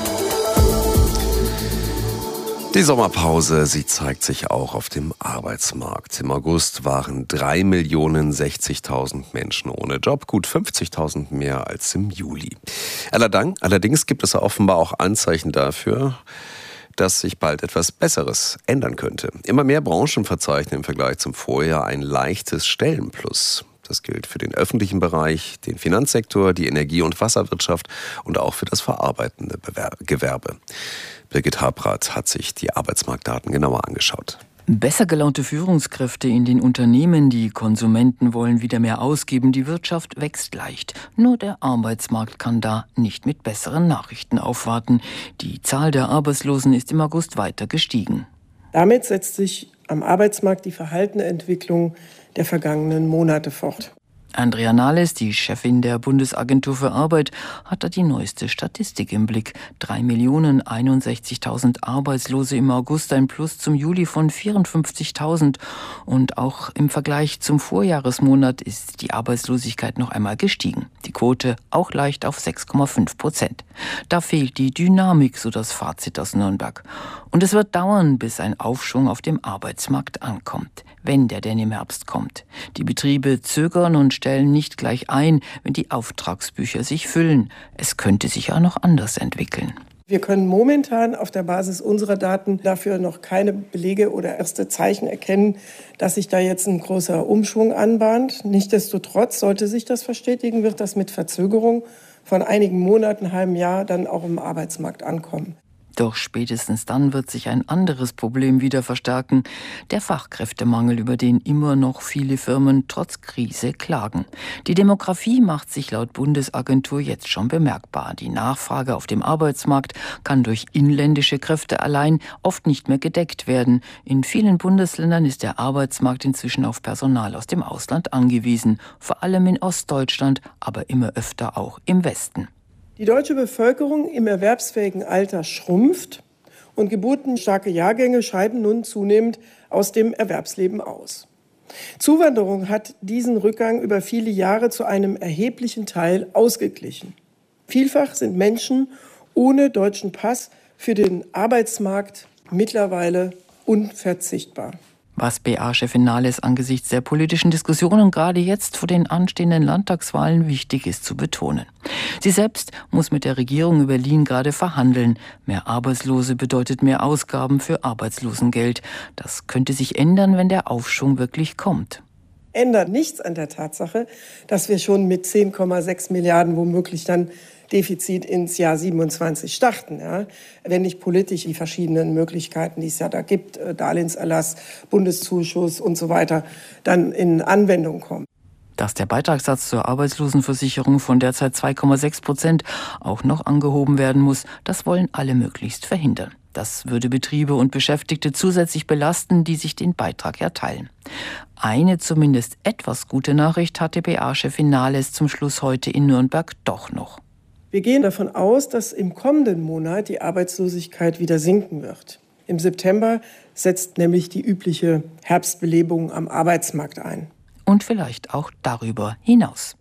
Die Sommerpause, sie zeigt sich auch auf dem Arbeitsmarkt. Im August waren drei Millionen sechzigtausend Menschen ohne Job, gut fünfzigtausend mehr als im Juli. Allerdings gibt es offenbar auch Anzeichen dafür, dass sich bald etwas Besseres ändern könnte. Immer mehr Branchen verzeichnen im Vergleich zum Vorjahr ein leichtes Stellenplus. Das gilt für den öffentlichen Bereich, den Finanzsektor, die Energie- und Wasserwirtschaft und auch für das verarbeitende Gewerbe. Birgit Habrath hat sich die Arbeitsmarktdaten genauer angeschaut. Besser gelaunte Führungskräfte in den Unternehmen, die Konsumenten wollen wieder mehr ausgeben, die Wirtschaft wächst leicht. Nur der Arbeitsmarkt kann da nicht mit besseren Nachrichten aufwarten. Die Zahl der Arbeitslosen ist im August weiter gestiegen. Damit setzt sich am Arbeitsmarkt die verhaltene Entwicklung der vergangenen Monate fort. Andrea Nahles, die Chefin der Bundesagentur für Arbeit, hat da die neueste Statistik im Blick. drei Millionen einundsechzigtausend Arbeitslose im August, ein Plus zum Juli von vierundfünfzigtausend. Und auch im Vergleich zum Vorjahresmonat ist die Arbeitslosigkeit noch einmal gestiegen. Die Quote auch leicht auf sechs Komma fünf Prozent. Da fehlt die Dynamik, so das Fazit aus Nürnberg. Und es wird dauern, bis ein Aufschwung auf dem Arbeitsmarkt ankommt, wenn der denn im Herbst kommt. Die Betriebe zögern und stellen nicht gleich ein, wenn die Auftragsbücher sich füllen. Es könnte sich auch noch anders entwickeln. Wir können momentan auf der Basis unserer Daten dafür noch keine Belege oder erste Zeichen erkennen, dass sich da jetzt ein großer Umschwung anbahnt. Nichtsdestotrotz, sollte sich das verstetigen, wird das mit Verzögerung von einigen Monaten, einem halben Jahr dann auch im Arbeitsmarkt ankommen. Doch spätestens dann wird sich ein anderes Problem wieder verstärken: der Fachkräftemangel, über den immer noch viele Firmen trotz Krise klagen. Die Demografie macht sich laut Bundesagentur jetzt schon bemerkbar. Die Nachfrage auf dem Arbeitsmarkt kann durch inländische Kräfte allein oft nicht mehr gedeckt werden. In vielen Bundesländern ist der Arbeitsmarkt inzwischen auf Personal aus dem Ausland angewiesen, vor allem in Ostdeutschland, aber immer öfter auch im Westen. Die deutsche Bevölkerung im erwerbsfähigen Alter schrumpft und geburtenstarke Jahrgänge scheiden nun zunehmend aus dem Erwerbsleben aus. Zuwanderung hat diesen Rückgang über viele Jahre zu einem erheblichen Teil ausgeglichen. Vielfach sind Menschen ohne deutschen Pass für den Arbeitsmarkt mittlerweile unverzichtbar. Was B A-Chefin Nahles angesichts der politischen Diskussionen gerade jetzt vor den anstehenden Landtagswahlen wichtig ist zu betonen. Sie selbst muss mit der Regierung in Berlin gerade verhandeln. Mehr Arbeitslose bedeutet mehr Ausgaben für Arbeitslosengeld. Das könnte sich ändern, wenn der Aufschwung wirklich kommt. Ändert nichts an der Tatsache, dass wir schon mit zehn Komma sechs Milliarden womöglich dann Defizit ins Jahr siebenundzwanzig starten, ja, wenn nicht politisch die verschiedenen Möglichkeiten, die es ja da gibt, Darlehenserlass, Bundeszuschuss und so weiter, dann in Anwendung kommen. Dass der Beitragssatz zur Arbeitslosenversicherung von derzeit zwei Komma sechs Prozent auch noch angehoben werden muss, das wollen alle möglichst verhindern. Das würde Betriebe und Beschäftigte zusätzlich belasten, die sich den Beitrag erteilen. Eine zumindest etwas gute Nachricht hatte B A-Chefin Nahles zum Schluss heute in Nürnberg doch noch. Wir gehen davon aus, dass im kommenden Monat die Arbeitslosigkeit wieder sinken wird. Im September setzt nämlich die übliche Herbstbelebung am Arbeitsmarkt ein. Und vielleicht auch darüber hinaus.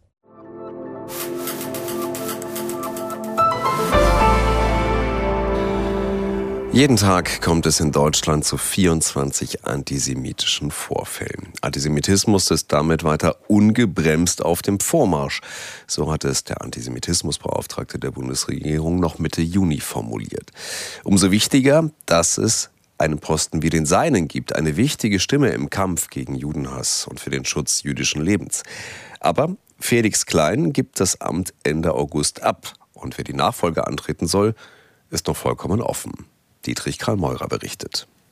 Jeden Tag kommt es in Deutschland zu vierundzwanzig antisemitischen Vorfällen. Antisemitismus ist damit weiter ungebremst auf dem Vormarsch. So hat es der Antisemitismusbeauftragte der Bundesregierung noch Mitte Juni formuliert. Umso wichtiger, dass es einen Posten wie den seinen gibt, eine wichtige Stimme im Kampf gegen Judenhass und für den Schutz jüdischen Lebens. Aber Felix Klein gibt das Amt Ende August ab. Und wer die Nachfolge antreten soll, ist noch vollkommen offen. Dietrich Karl Meurer berichtet.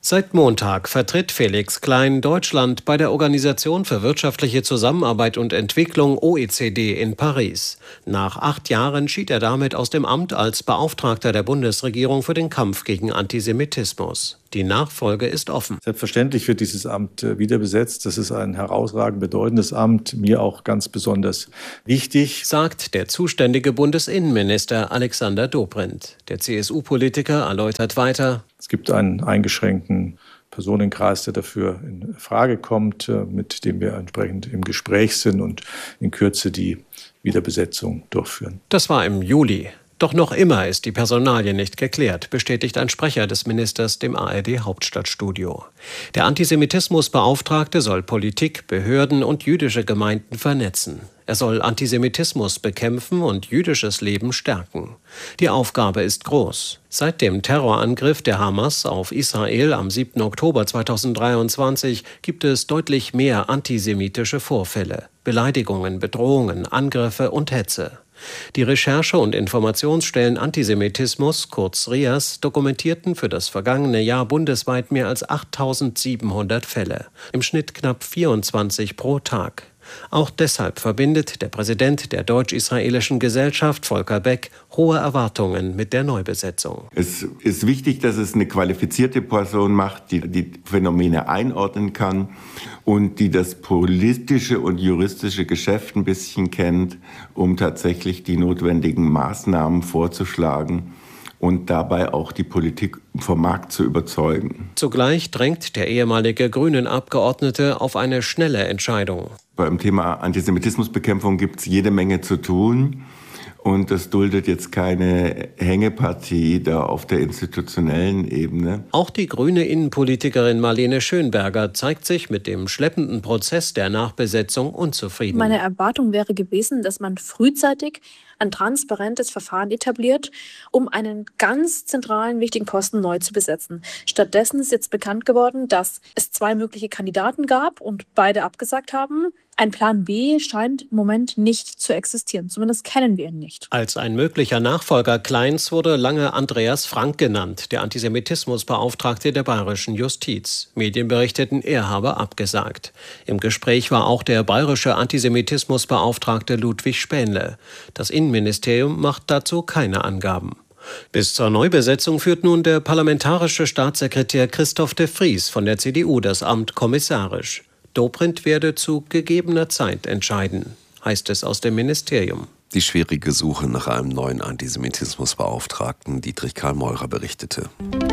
Seit Montag vertritt Felix Klein Deutschland bei der Organisation für wirtschaftliche Zusammenarbeit und Entwicklung O E C D in Paris. Nach acht Jahren schied er damit aus dem Amt als Beauftragter der Bundesregierung für den Kampf gegen Antisemitismus. Die Nachfolge ist offen. Selbstverständlich wird dieses Amt wieder besetzt. Das ist ein herausragend bedeutendes Amt, mir auch ganz besonders wichtig, sagt der zuständige Bundesinnenminister Alexander Dobrindt. Der C S U-Politiker erläutert weiter: Es gibt einen eingeschränkten Personenkreis, der dafür in Frage kommt, mit dem wir entsprechend im Gespräch sind und in Kürze die Wiederbesetzung durchführen. Das war im Juli. Doch noch immer ist die Personalie nicht geklärt, bestätigt ein Sprecher des Ministers dem A R D-Hauptstadtstudio. Der Antisemitismusbeauftragte soll Politik, Behörden und jüdische Gemeinden vernetzen. Er soll Antisemitismus bekämpfen und jüdisches Leben stärken. Die Aufgabe ist groß. Seit dem Terrorangriff der Hamas auf Israel am siebten Oktober zweitausenddreiundzwanzig gibt es deutlich mehr antisemitische Vorfälle, Beleidigungen, Bedrohungen, Angriffe und Hetze. Die Recherche- und Informationsstellen Antisemitismus, kurz R I A S, dokumentierten für das vergangene Jahr bundesweit mehr als achttausendsiebenhundert Fälle, im Schnitt knapp vierundzwanzig pro Tag. Auch deshalb verbindet der Präsident der Deutsch-Israelischen Gesellschaft, Volker Beck, hohe Erwartungen mit der Neubesetzung. Es ist wichtig, dass es eine qualifizierte Person macht, die die Phänomene einordnen kann und die das politische und juristische Geschäft ein bisschen kennt, um tatsächlich die notwendigen Maßnahmen vorzuschlagen und dabei auch die Politik vom Markt zu überzeugen. Zugleich drängt der ehemalige Grünen-Abgeordnete auf eine schnelle Entscheidung. Beim Thema Antisemitismusbekämpfung gibt es jede Menge zu tun. Und das duldet jetzt keine Hängepartie da auf der institutionellen Ebene. Auch die grüne Innenpolitikerin Marlene Schönberger zeigt sich mit dem schleppenden Prozess der Nachbesetzung unzufrieden. Meine Erwartung wäre gewesen, dass man frühzeitig ein transparentes Verfahren etabliert, um einen ganz zentralen, wichtigen Posten neu zu besetzen. Stattdessen ist jetzt bekannt geworden, dass es zwei mögliche Kandidaten gab und beide abgesagt haben. Ein Plan B scheint im Moment nicht zu existieren. Zumindest kennen wir ihn nicht. Als ein möglicher Nachfolger Kleins wurde lange Andreas Frank genannt, der Antisemitismusbeauftragte der bayerischen Justiz. Medien berichteten, er habe abgesagt. Im Gespräch war auch der bayerische Antisemitismusbeauftragte Ludwig Spähnle. Das Innenministerium macht dazu keine Angaben. Bis zur Neubesetzung führt nun der parlamentarische Staatssekretär Christoph de Vries von der C D U das Amt kommissarisch. Dobrindt werde zu gegebener Zeit entscheiden, heißt es aus dem Ministerium. Die schwierige Suche nach einem neuen Antisemitismusbeauftragten, Dietrich Karl Meurer berichtete.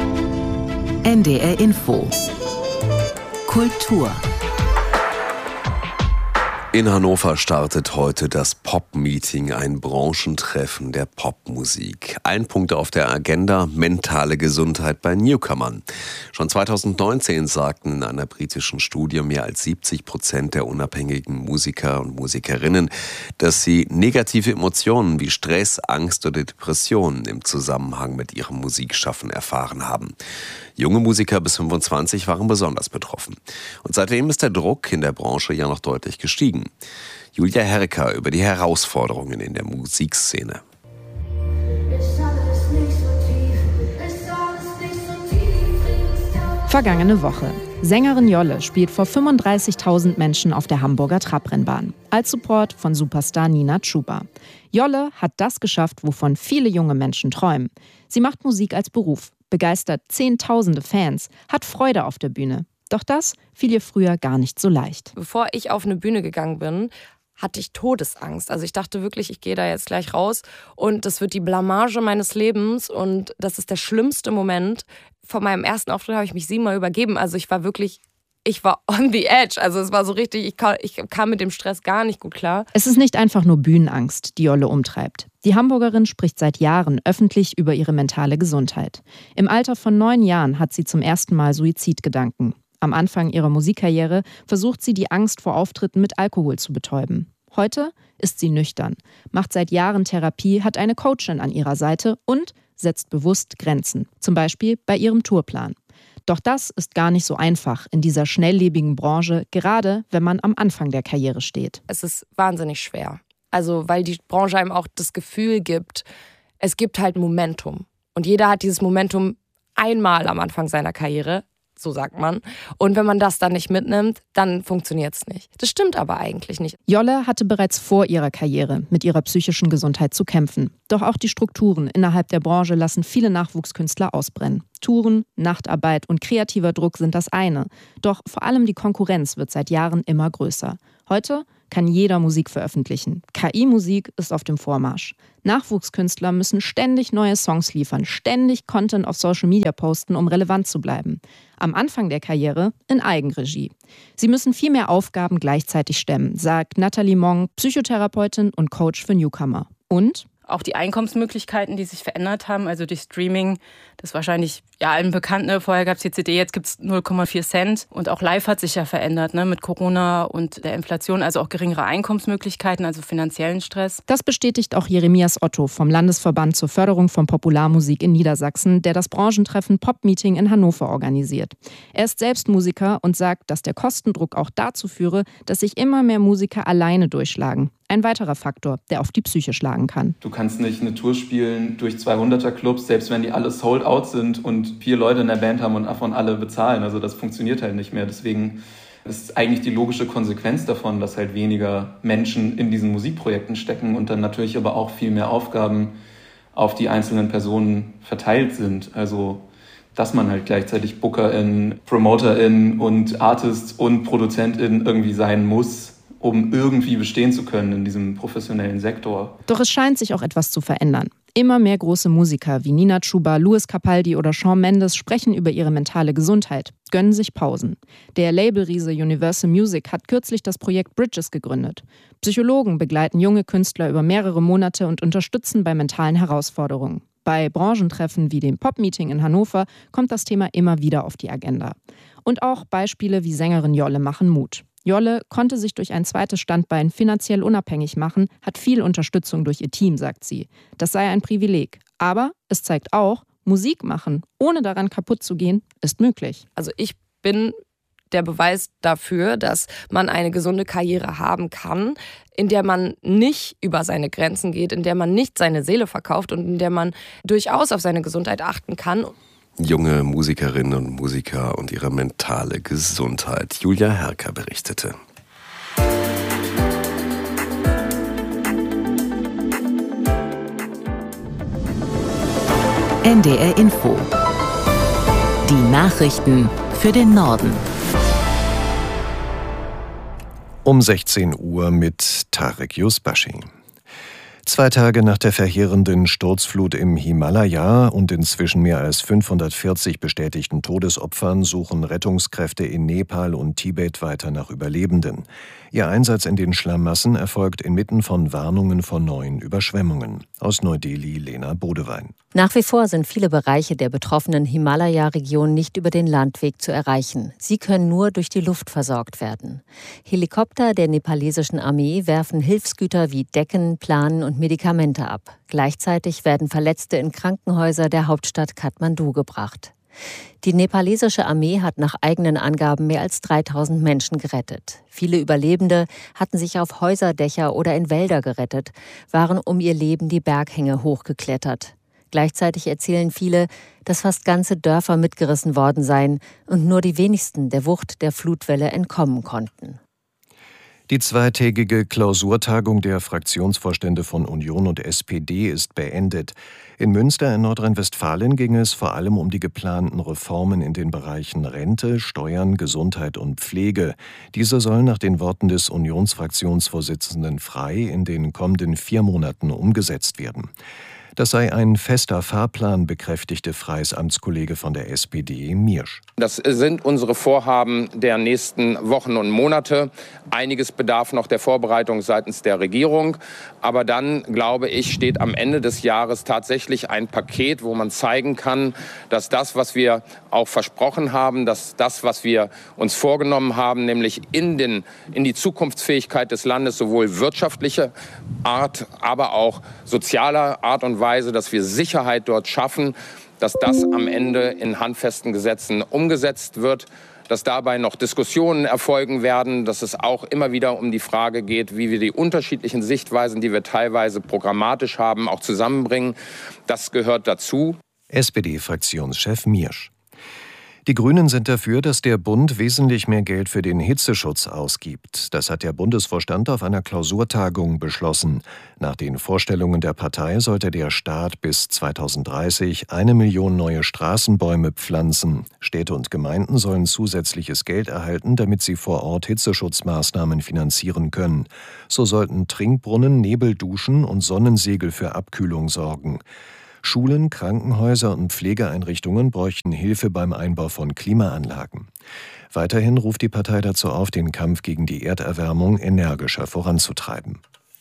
N D R Info. Kultur. In Hannover startet heute das Pop-Meeting, ein Branchentreffen der Popmusik. Ein Punkt auf der Agenda: mentale Gesundheit bei Newcomern. Schon zweitausendneunzehn sagten in einer britischen Studie mehr als siebzig Prozent der unabhängigen Musiker und Musikerinnen, dass sie negative Emotionen wie Stress, Angst oder Depressionen im Zusammenhang mit ihrem Musikschaffen erfahren haben. Junge Musiker bis fünfundzwanzig waren besonders betroffen. Und seitdem ist der Druck in der Branche ja noch deutlich gestiegen. Julia Herker über die Herausforderungen in der Musikszene. Vergangene Woche. Sängerin Jolle spielt vor fünfunddreißigtausend Menschen auf der Hamburger Trabrennbahn. Als Support von Superstar Nina Chuba. Jolle hat das geschafft, wovon viele junge Menschen träumen. Sie macht Musik als Beruf, begeistert Zehntausende Fans, hat Freude auf der Bühne. Doch das fiel ihr früher gar nicht so leicht. Bevor ich auf eine Bühne gegangen bin, hatte ich Todesangst. Also ich dachte wirklich, ich gehe da jetzt gleich raus und das wird die Blamage meines Lebens und das ist der schlimmste Moment. Vor meinem ersten Auftritt habe ich mich siebenmal übergeben. Also ich war wirklich, ich war on the edge. Also es war so richtig, ich kam, ich kam mit dem Stress gar nicht gut klar. Es ist nicht einfach nur Bühnenangst, die Jolle umtreibt. Die Hamburgerin spricht seit Jahren öffentlich über ihre mentale Gesundheit. Im Alter von neun Jahren hat sie zum ersten Mal Suizidgedanken. Am Anfang ihrer Musikkarriere versucht sie, die Angst vor Auftritten mit Alkohol zu betäuben. Heute ist sie nüchtern, macht seit Jahren Therapie, hat eine Coachin an ihrer Seite und setzt bewusst Grenzen, zum Beispiel bei ihrem Tourplan. Doch das ist gar nicht so einfach in dieser schnelllebigen Branche, gerade wenn man am Anfang der Karriere steht. Es ist wahnsinnig schwer. Also weil die Branche einem auch das Gefühl gibt, es gibt halt Momentum. Und jeder hat dieses Momentum einmal am Anfang seiner Karriere. so sagt man. Und wenn man das dann nicht mitnimmt, dann funktioniert es nicht. Das stimmt aber eigentlich nicht. Jolle hatte bereits vor ihrer Karriere mit ihrer psychischen Gesundheit zu kämpfen. Doch auch die Strukturen innerhalb der Branche lassen viele Nachwuchskünstler ausbrennen. Touren, Nachtarbeit und kreativer Druck sind das eine. Doch vor allem die Konkurrenz wird seit Jahren immer größer. Heute kann jeder Musik veröffentlichen. K I-Musik ist auf dem Vormarsch. Nachwuchskünstler müssen ständig neue Songs liefern, ständig Content auf Social Media posten, um relevant zu bleiben. Am Anfang der Karriere in Eigenregie. Sie müssen viel mehr Aufgaben gleichzeitig stemmen, sagt Nathalie Mong, Psychotherapeutin und Coach für Newcomer. Und auch die Einkommensmöglichkeiten, die sich verändert haben, also durch Streaming, das ist wahrscheinlich ja allen bekannt, ne? Vorher gab es die C D, jetzt gibt es null Komma vier Cent. Und auch live hat sich ja verändert, ne? Mit Corona und der Inflation, also auch geringere Einkommensmöglichkeiten, also finanziellen Stress. Das bestätigt auch Jeremias Otto vom Landesverband zur Förderung von Popularmusik in Niedersachsen, der das Branchentreffen Pop-Meeting in Hannover organisiert. Er ist selbst Musiker und sagt, dass der Kostendruck auch dazu führe, dass sich immer mehr Musiker alleine durchschlagen. Ein weiterer Faktor, der auf die Psyche schlagen kann. Du kannst nicht eine Tour spielen durch zweihunderter-Clubs, selbst wenn die alle sold out sind und vier Leute in der Band haben und davon alle bezahlen. Also das funktioniert halt nicht mehr. Deswegen ist eigentlich die logische Konsequenz davon, dass halt weniger Menschen in diesen Musikprojekten stecken und dann natürlich aber auch viel mehr Aufgaben auf die einzelnen Personen verteilt sind. Also dass man halt gleichzeitig Bookerin, Promoterin und Artist und Produzentin irgendwie sein muss, um irgendwie bestehen zu können in diesem professionellen Sektor. Doch es scheint sich auch etwas zu verändern. Immer mehr große Musiker wie Nina Chuba, Louis Capaldi oder Shawn Mendes sprechen über ihre mentale Gesundheit, gönnen sich Pausen. Der Labelriese Universal Music hat kürzlich das Projekt Bridges gegründet. Psychologen begleiten junge Künstler über mehrere Monate und unterstützen bei mentalen Herausforderungen. Bei Branchentreffen wie dem Pop-Meeting in Hannover kommt das Thema immer wieder auf die Agenda. Und auch Beispiele wie Sängerin Jolle machen Mut. Jolle konnte sich durch ein zweites Standbein finanziell unabhängig machen, hat viel Unterstützung durch ihr Team, sagt sie. Das sei ein Privileg. Aber es zeigt auch, Musik machen, ohne daran kaputt zu gehen, ist möglich. Also ich bin der Beweis dafür, dass man eine gesunde Karriere haben kann, in der man nicht über seine Grenzen geht, in der man nicht seine Seele verkauft und in der man durchaus auf seine Gesundheit achten kann. Junge Musikerinnen und Musiker und ihre mentale Gesundheit. Julia Herker berichtete. N D R Info. Die Nachrichten für den Norden. Um sechzehn Uhr mit Tarek Yusbashi. Zwei Tage nach der verheerenden Sturzflut im Himalaya und inzwischen mehr als fünfhundertvierzig bestätigten Todesopfern suchen Rettungskräfte in Nepal und Tibet weiter nach Überlebenden. Ihr Einsatz in den Schlamassen erfolgt inmitten von Warnungen vor neuen Überschwemmungen. Aus Neu-Delhi, Lena Bodewein. Nach wie vor sind viele Bereiche der betroffenen Himalaya-Region nicht über den Landweg zu erreichen. Sie können nur durch die Luft versorgt werden. Helikopter der nepalesischen Armee werfen Hilfsgüter wie Decken, Planen und Medikamente ab. Gleichzeitig werden Verletzte in Krankenhäuser der Hauptstadt Kathmandu gebracht. Die nepalesische Armee hat nach eigenen Angaben mehr als dreitausend Menschen gerettet. Viele Überlebende hatten sich auf Häuserdächer oder in Wälder gerettet, waren um ihr Leben die Berghänge hochgeklettert. Gleichzeitig erzählen viele, dass fast ganze Dörfer mitgerissen worden seien und nur die wenigsten der Wucht der Flutwelle entkommen konnten. Die zweitägige Klausurtagung der Fraktionsvorstände von Union und S P D ist beendet. In Münster in Nordrhein-Westfalen ging es vor allem um die geplanten Reformen in den Bereichen Rente, Steuern, Gesundheit und Pflege. Diese sollen nach den Worten des Unionsfraktionsvorsitzenden Frey in den kommenden vier Monaten umgesetzt werden. Das sei ein fester Fahrplan, bekräftigte Freys Amtskollege von der S P D, Miersch. Das sind unsere Vorhaben der nächsten Wochen und Monate. Einiges bedarf noch der Vorbereitung seitens der Regierung. Aber dann, glaube ich, steht am Ende des Jahres tatsächlich ein Paket, wo man zeigen kann, dass das, was wir auch versprochen haben, dass das, was wir uns vorgenommen haben, nämlich in, den, in die Zukunftsfähigkeit des Landes sowohl wirtschaftlicher Art, aber auch sozialer Art und Weise, dass wir Sicherheit dort schaffen, dass das am Ende in handfesten Gesetzen umgesetzt wird, dass dabei noch Diskussionen erfolgen werden, dass es auch immer wieder um die Frage geht, wie wir die unterschiedlichen Sichtweisen, die wir teilweise programmatisch haben, auch zusammenbringen. Das gehört dazu. S P D-Fraktionschef Miersch. Die Grünen sind dafür, dass der Bund wesentlich mehr Geld für den Hitzeschutz ausgibt. Das hat der Bundesvorstand auf einer Klausurtagung beschlossen. Nach den Vorstellungen der Partei sollte der Staat bis zweitausenddreißig eine Million neue Straßenbäume pflanzen. Städte und Gemeinden sollen zusätzliches Geld erhalten, damit sie vor Ort Hitzeschutzmaßnahmen finanzieren können. So sollten Trinkbrunnen, Nebelduschen und Sonnensegel für Abkühlung sorgen. Schulen, Krankenhäuser und Pflegeeinrichtungen bräuchten Hilfe beim Einbau von Klimaanlagen. Weiterhin ruft die Partei dazu auf, den Kampf gegen die Erderwärmung energischer voranzutreiben.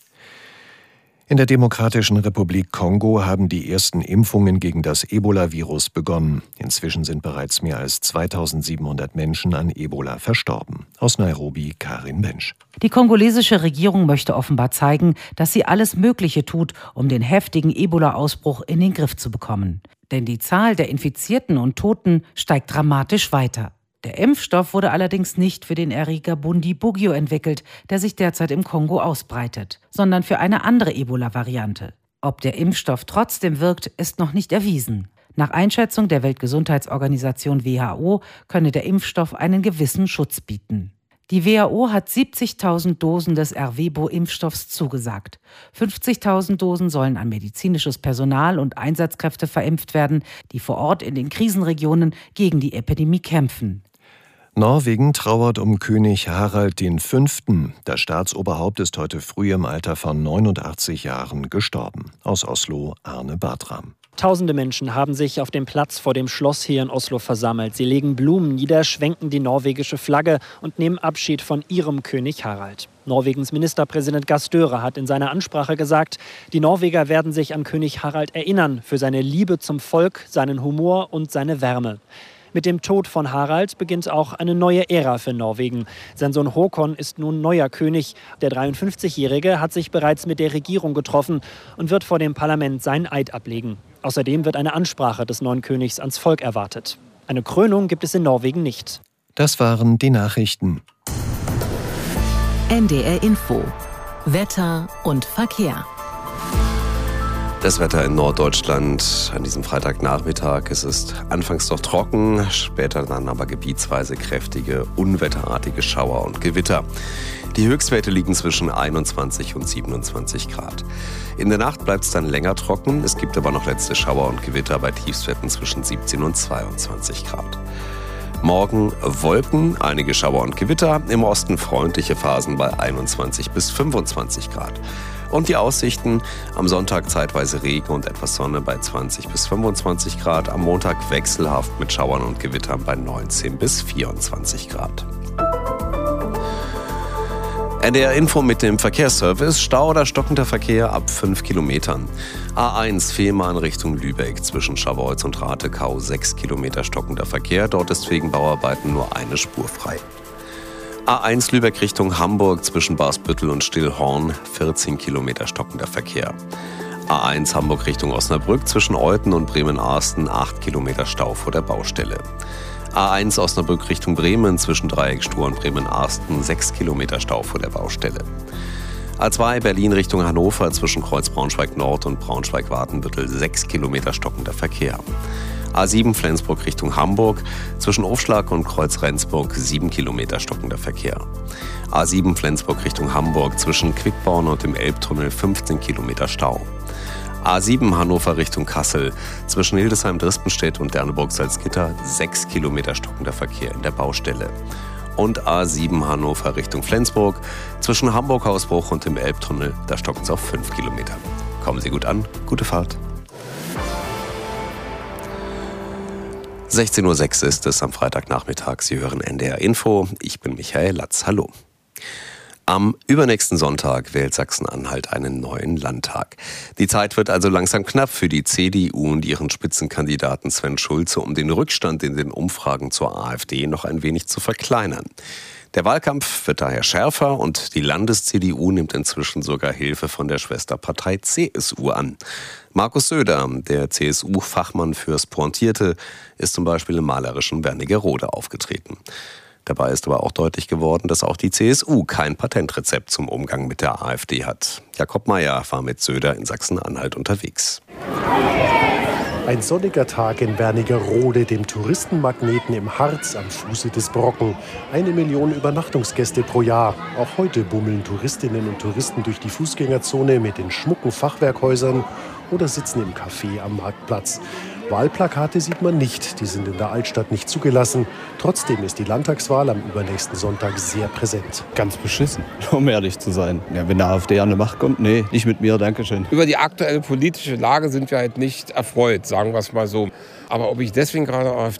In der Demokratischen Republik Kongo haben die ersten Impfungen gegen das Ebola-Virus begonnen. Inzwischen sind bereits mehr als zweitausendsiebenhundert Menschen an Ebola verstorben. Aus Nairobi, Karin Bensch. Die kongolesische Regierung möchte offenbar zeigen, dass sie alles Mögliche tut, um den heftigen Ebola-Ausbruch in den Griff zu bekommen. Denn die Zahl der Infizierten und Toten steigt dramatisch weiter. Der Impfstoff wurde allerdings nicht für den Erreger Bundibugyo entwickelt, der sich derzeit im Kongo ausbreitet, sondern für eine andere Ebola-Variante. Ob der Impfstoff trotzdem wirkt, ist noch nicht erwiesen. Nach Einschätzung der Weltgesundheitsorganisation W H O könne der Impfstoff einen gewissen Schutz bieten. Die W H O hat siebzigtausend Dosen des Ervebo-Impfstoffs zugesagt. fünfzigtausend Dosen sollen an medizinisches Personal und Einsatzkräfte verimpft werden, die vor Ort in den Krisenregionen gegen die Epidemie kämpfen. Norwegen trauert um König Harald der Fünfte. Das Staatsoberhaupt ist heute früh im Alter von neunundachtzig Jahren gestorben. Aus Oslo, Arne Bartram. Tausende Menschen haben sich auf dem Platz vor dem Schloss hier in Oslo versammelt. Sie legen Blumen nieder, schwenken die norwegische Flagge und nehmen Abschied von ihrem König Harald. Norwegens Ministerpräsident Gahr Støre hat in seiner Ansprache gesagt, die Norweger werden sich an König Harald erinnern für seine Liebe zum Volk, seinen Humor und seine Wärme. Mit dem Tod von Harald beginnt auch eine neue Ära für Norwegen. Sein Sohn Håkon ist nun neuer König. Der dreiundfünfzigjährige hat sich bereits mit der Regierung getroffen und wird vor dem Parlament seinen Eid ablegen. Außerdem wird eine Ansprache des neuen Königs ans Volk erwartet. Eine Krönung gibt es in Norwegen nicht. Das waren die Nachrichten. N D R Info. Wetter und Verkehr. Das Wetter in Norddeutschland an diesem Freitagnachmittag. Es ist anfangs noch trocken, später dann aber gebietsweise kräftige, unwetterartige Schauer und Gewitter. Die Höchstwerte liegen zwischen einundzwanzig und siebenundzwanzig Grad. In der Nacht bleibt es dann länger trocken. Es gibt aber noch letzte Schauer und Gewitter bei Tiefstwerten zwischen siebzehn und zweiundzwanzig Grad. Morgen Wolken, einige Schauer und Gewitter. Im Osten freundliche Phasen bei einundzwanzig bis fünfundzwanzig Grad. Und die Aussichten: am Sonntag zeitweise Regen und etwas Sonne bei zwanzig bis fünfundzwanzig Grad. Am Montag wechselhaft mit Schauern und Gewittern bei neunzehn bis vierundzwanzig Grad. N D R Info mit dem Verkehrsservice. Stau oder stockender Verkehr ab fünf Kilometern. A eins Fehmarn Richtung Lübeck zwischen Scharbeutz und Ratekau sechs Kilometer stockender Verkehr. Dort ist wegen Bauarbeiten nur eine Spur frei. A eins Lübeck Richtung Hamburg zwischen Barsbüttel und Stillhorn vierzehn Kilometer stockender Verkehr. A eins Hamburg Richtung Osnabrück zwischen Euthen und Bremen-Arsten acht Kilometer Stau vor der Baustelle. A eins Osnabrück Richtung Bremen zwischen Dreieckstur und Bremen-Arsten sechs Kilometer Stau vor der Baustelle. A zwei Berlin Richtung Hannover zwischen Kreuz Braunschweig Nord und Braunschweig-Wartenbüttel sechs Kilometer stockender Verkehr. A sieben Flensburg Richtung Hamburg zwischen Aufschlag und Kreuz Rendsburg sieben Kilometer stockender Verkehr. A sieben Flensburg Richtung Hamburg zwischen Quickborn und dem Elbtunnel fünfzehn Kilometer Stau. A sieben Hannover Richtung Kassel zwischen Hildesheim-Drispenstedt und Derneburg-Salzgitter sechs Kilometer stockender Verkehr in der Baustelle. Und A sieben Hannover Richtung Flensburg zwischen Hamburg-Hausbruch und dem Elbtunnel, da stocken es auf fünf Kilometer. Kommen Sie gut an, gute Fahrt. sechzehn Uhr sechs ist es am Freitagnachmittag. Sie hören N D R Info. Ich bin Michael Latz. Hallo. Am übernächsten Sonntag wählt Sachsen-Anhalt einen neuen Landtag. Die Zeit wird also langsam knapp für die C D U und ihren Spitzenkandidaten Sven Schulze, um den Rückstand in den Umfragen zur AfD noch ein wenig zu verkleinern. Der Wahlkampf wird daher schärfer und die Landes-C D U nimmt inzwischen sogar Hilfe von der Schwesterpartei C S U an. Markus Söder, der C S U-Fachmann fürs Pointierte, ist zum Beispiel im malerischen Wernigerode aufgetreten. Dabei ist aber auch deutlich geworden, dass auch die C S U kein Patentrezept zum Umgang mit der AfD hat. Jakob Mayer war mit Söder in Sachsen-Anhalt unterwegs. Ein sonniger Tag in Wernigerode, dem Touristenmagneten im Harz am Fuße des Brocken. Eine Million Übernachtungsgäste pro Jahr. Auch heute bummeln Touristinnen und Touristen durch die Fußgängerzone mit den schmucken Fachwerkhäusern oder sitzen im Café am Marktplatz. Wahlplakate sieht man nicht, die sind in der Altstadt nicht zugelassen. Trotzdem ist die Landtagswahl am übernächsten Sonntag sehr präsent. Ganz beschissen, um ehrlich zu sein. Ja, wenn der AfD an die Macht kommt, nee, nicht mit mir, dankeschön. Über die aktuelle politische Lage sind wir halt nicht erfreut, sagen wir es mal so. Aber ob ich deswegen gerade AfD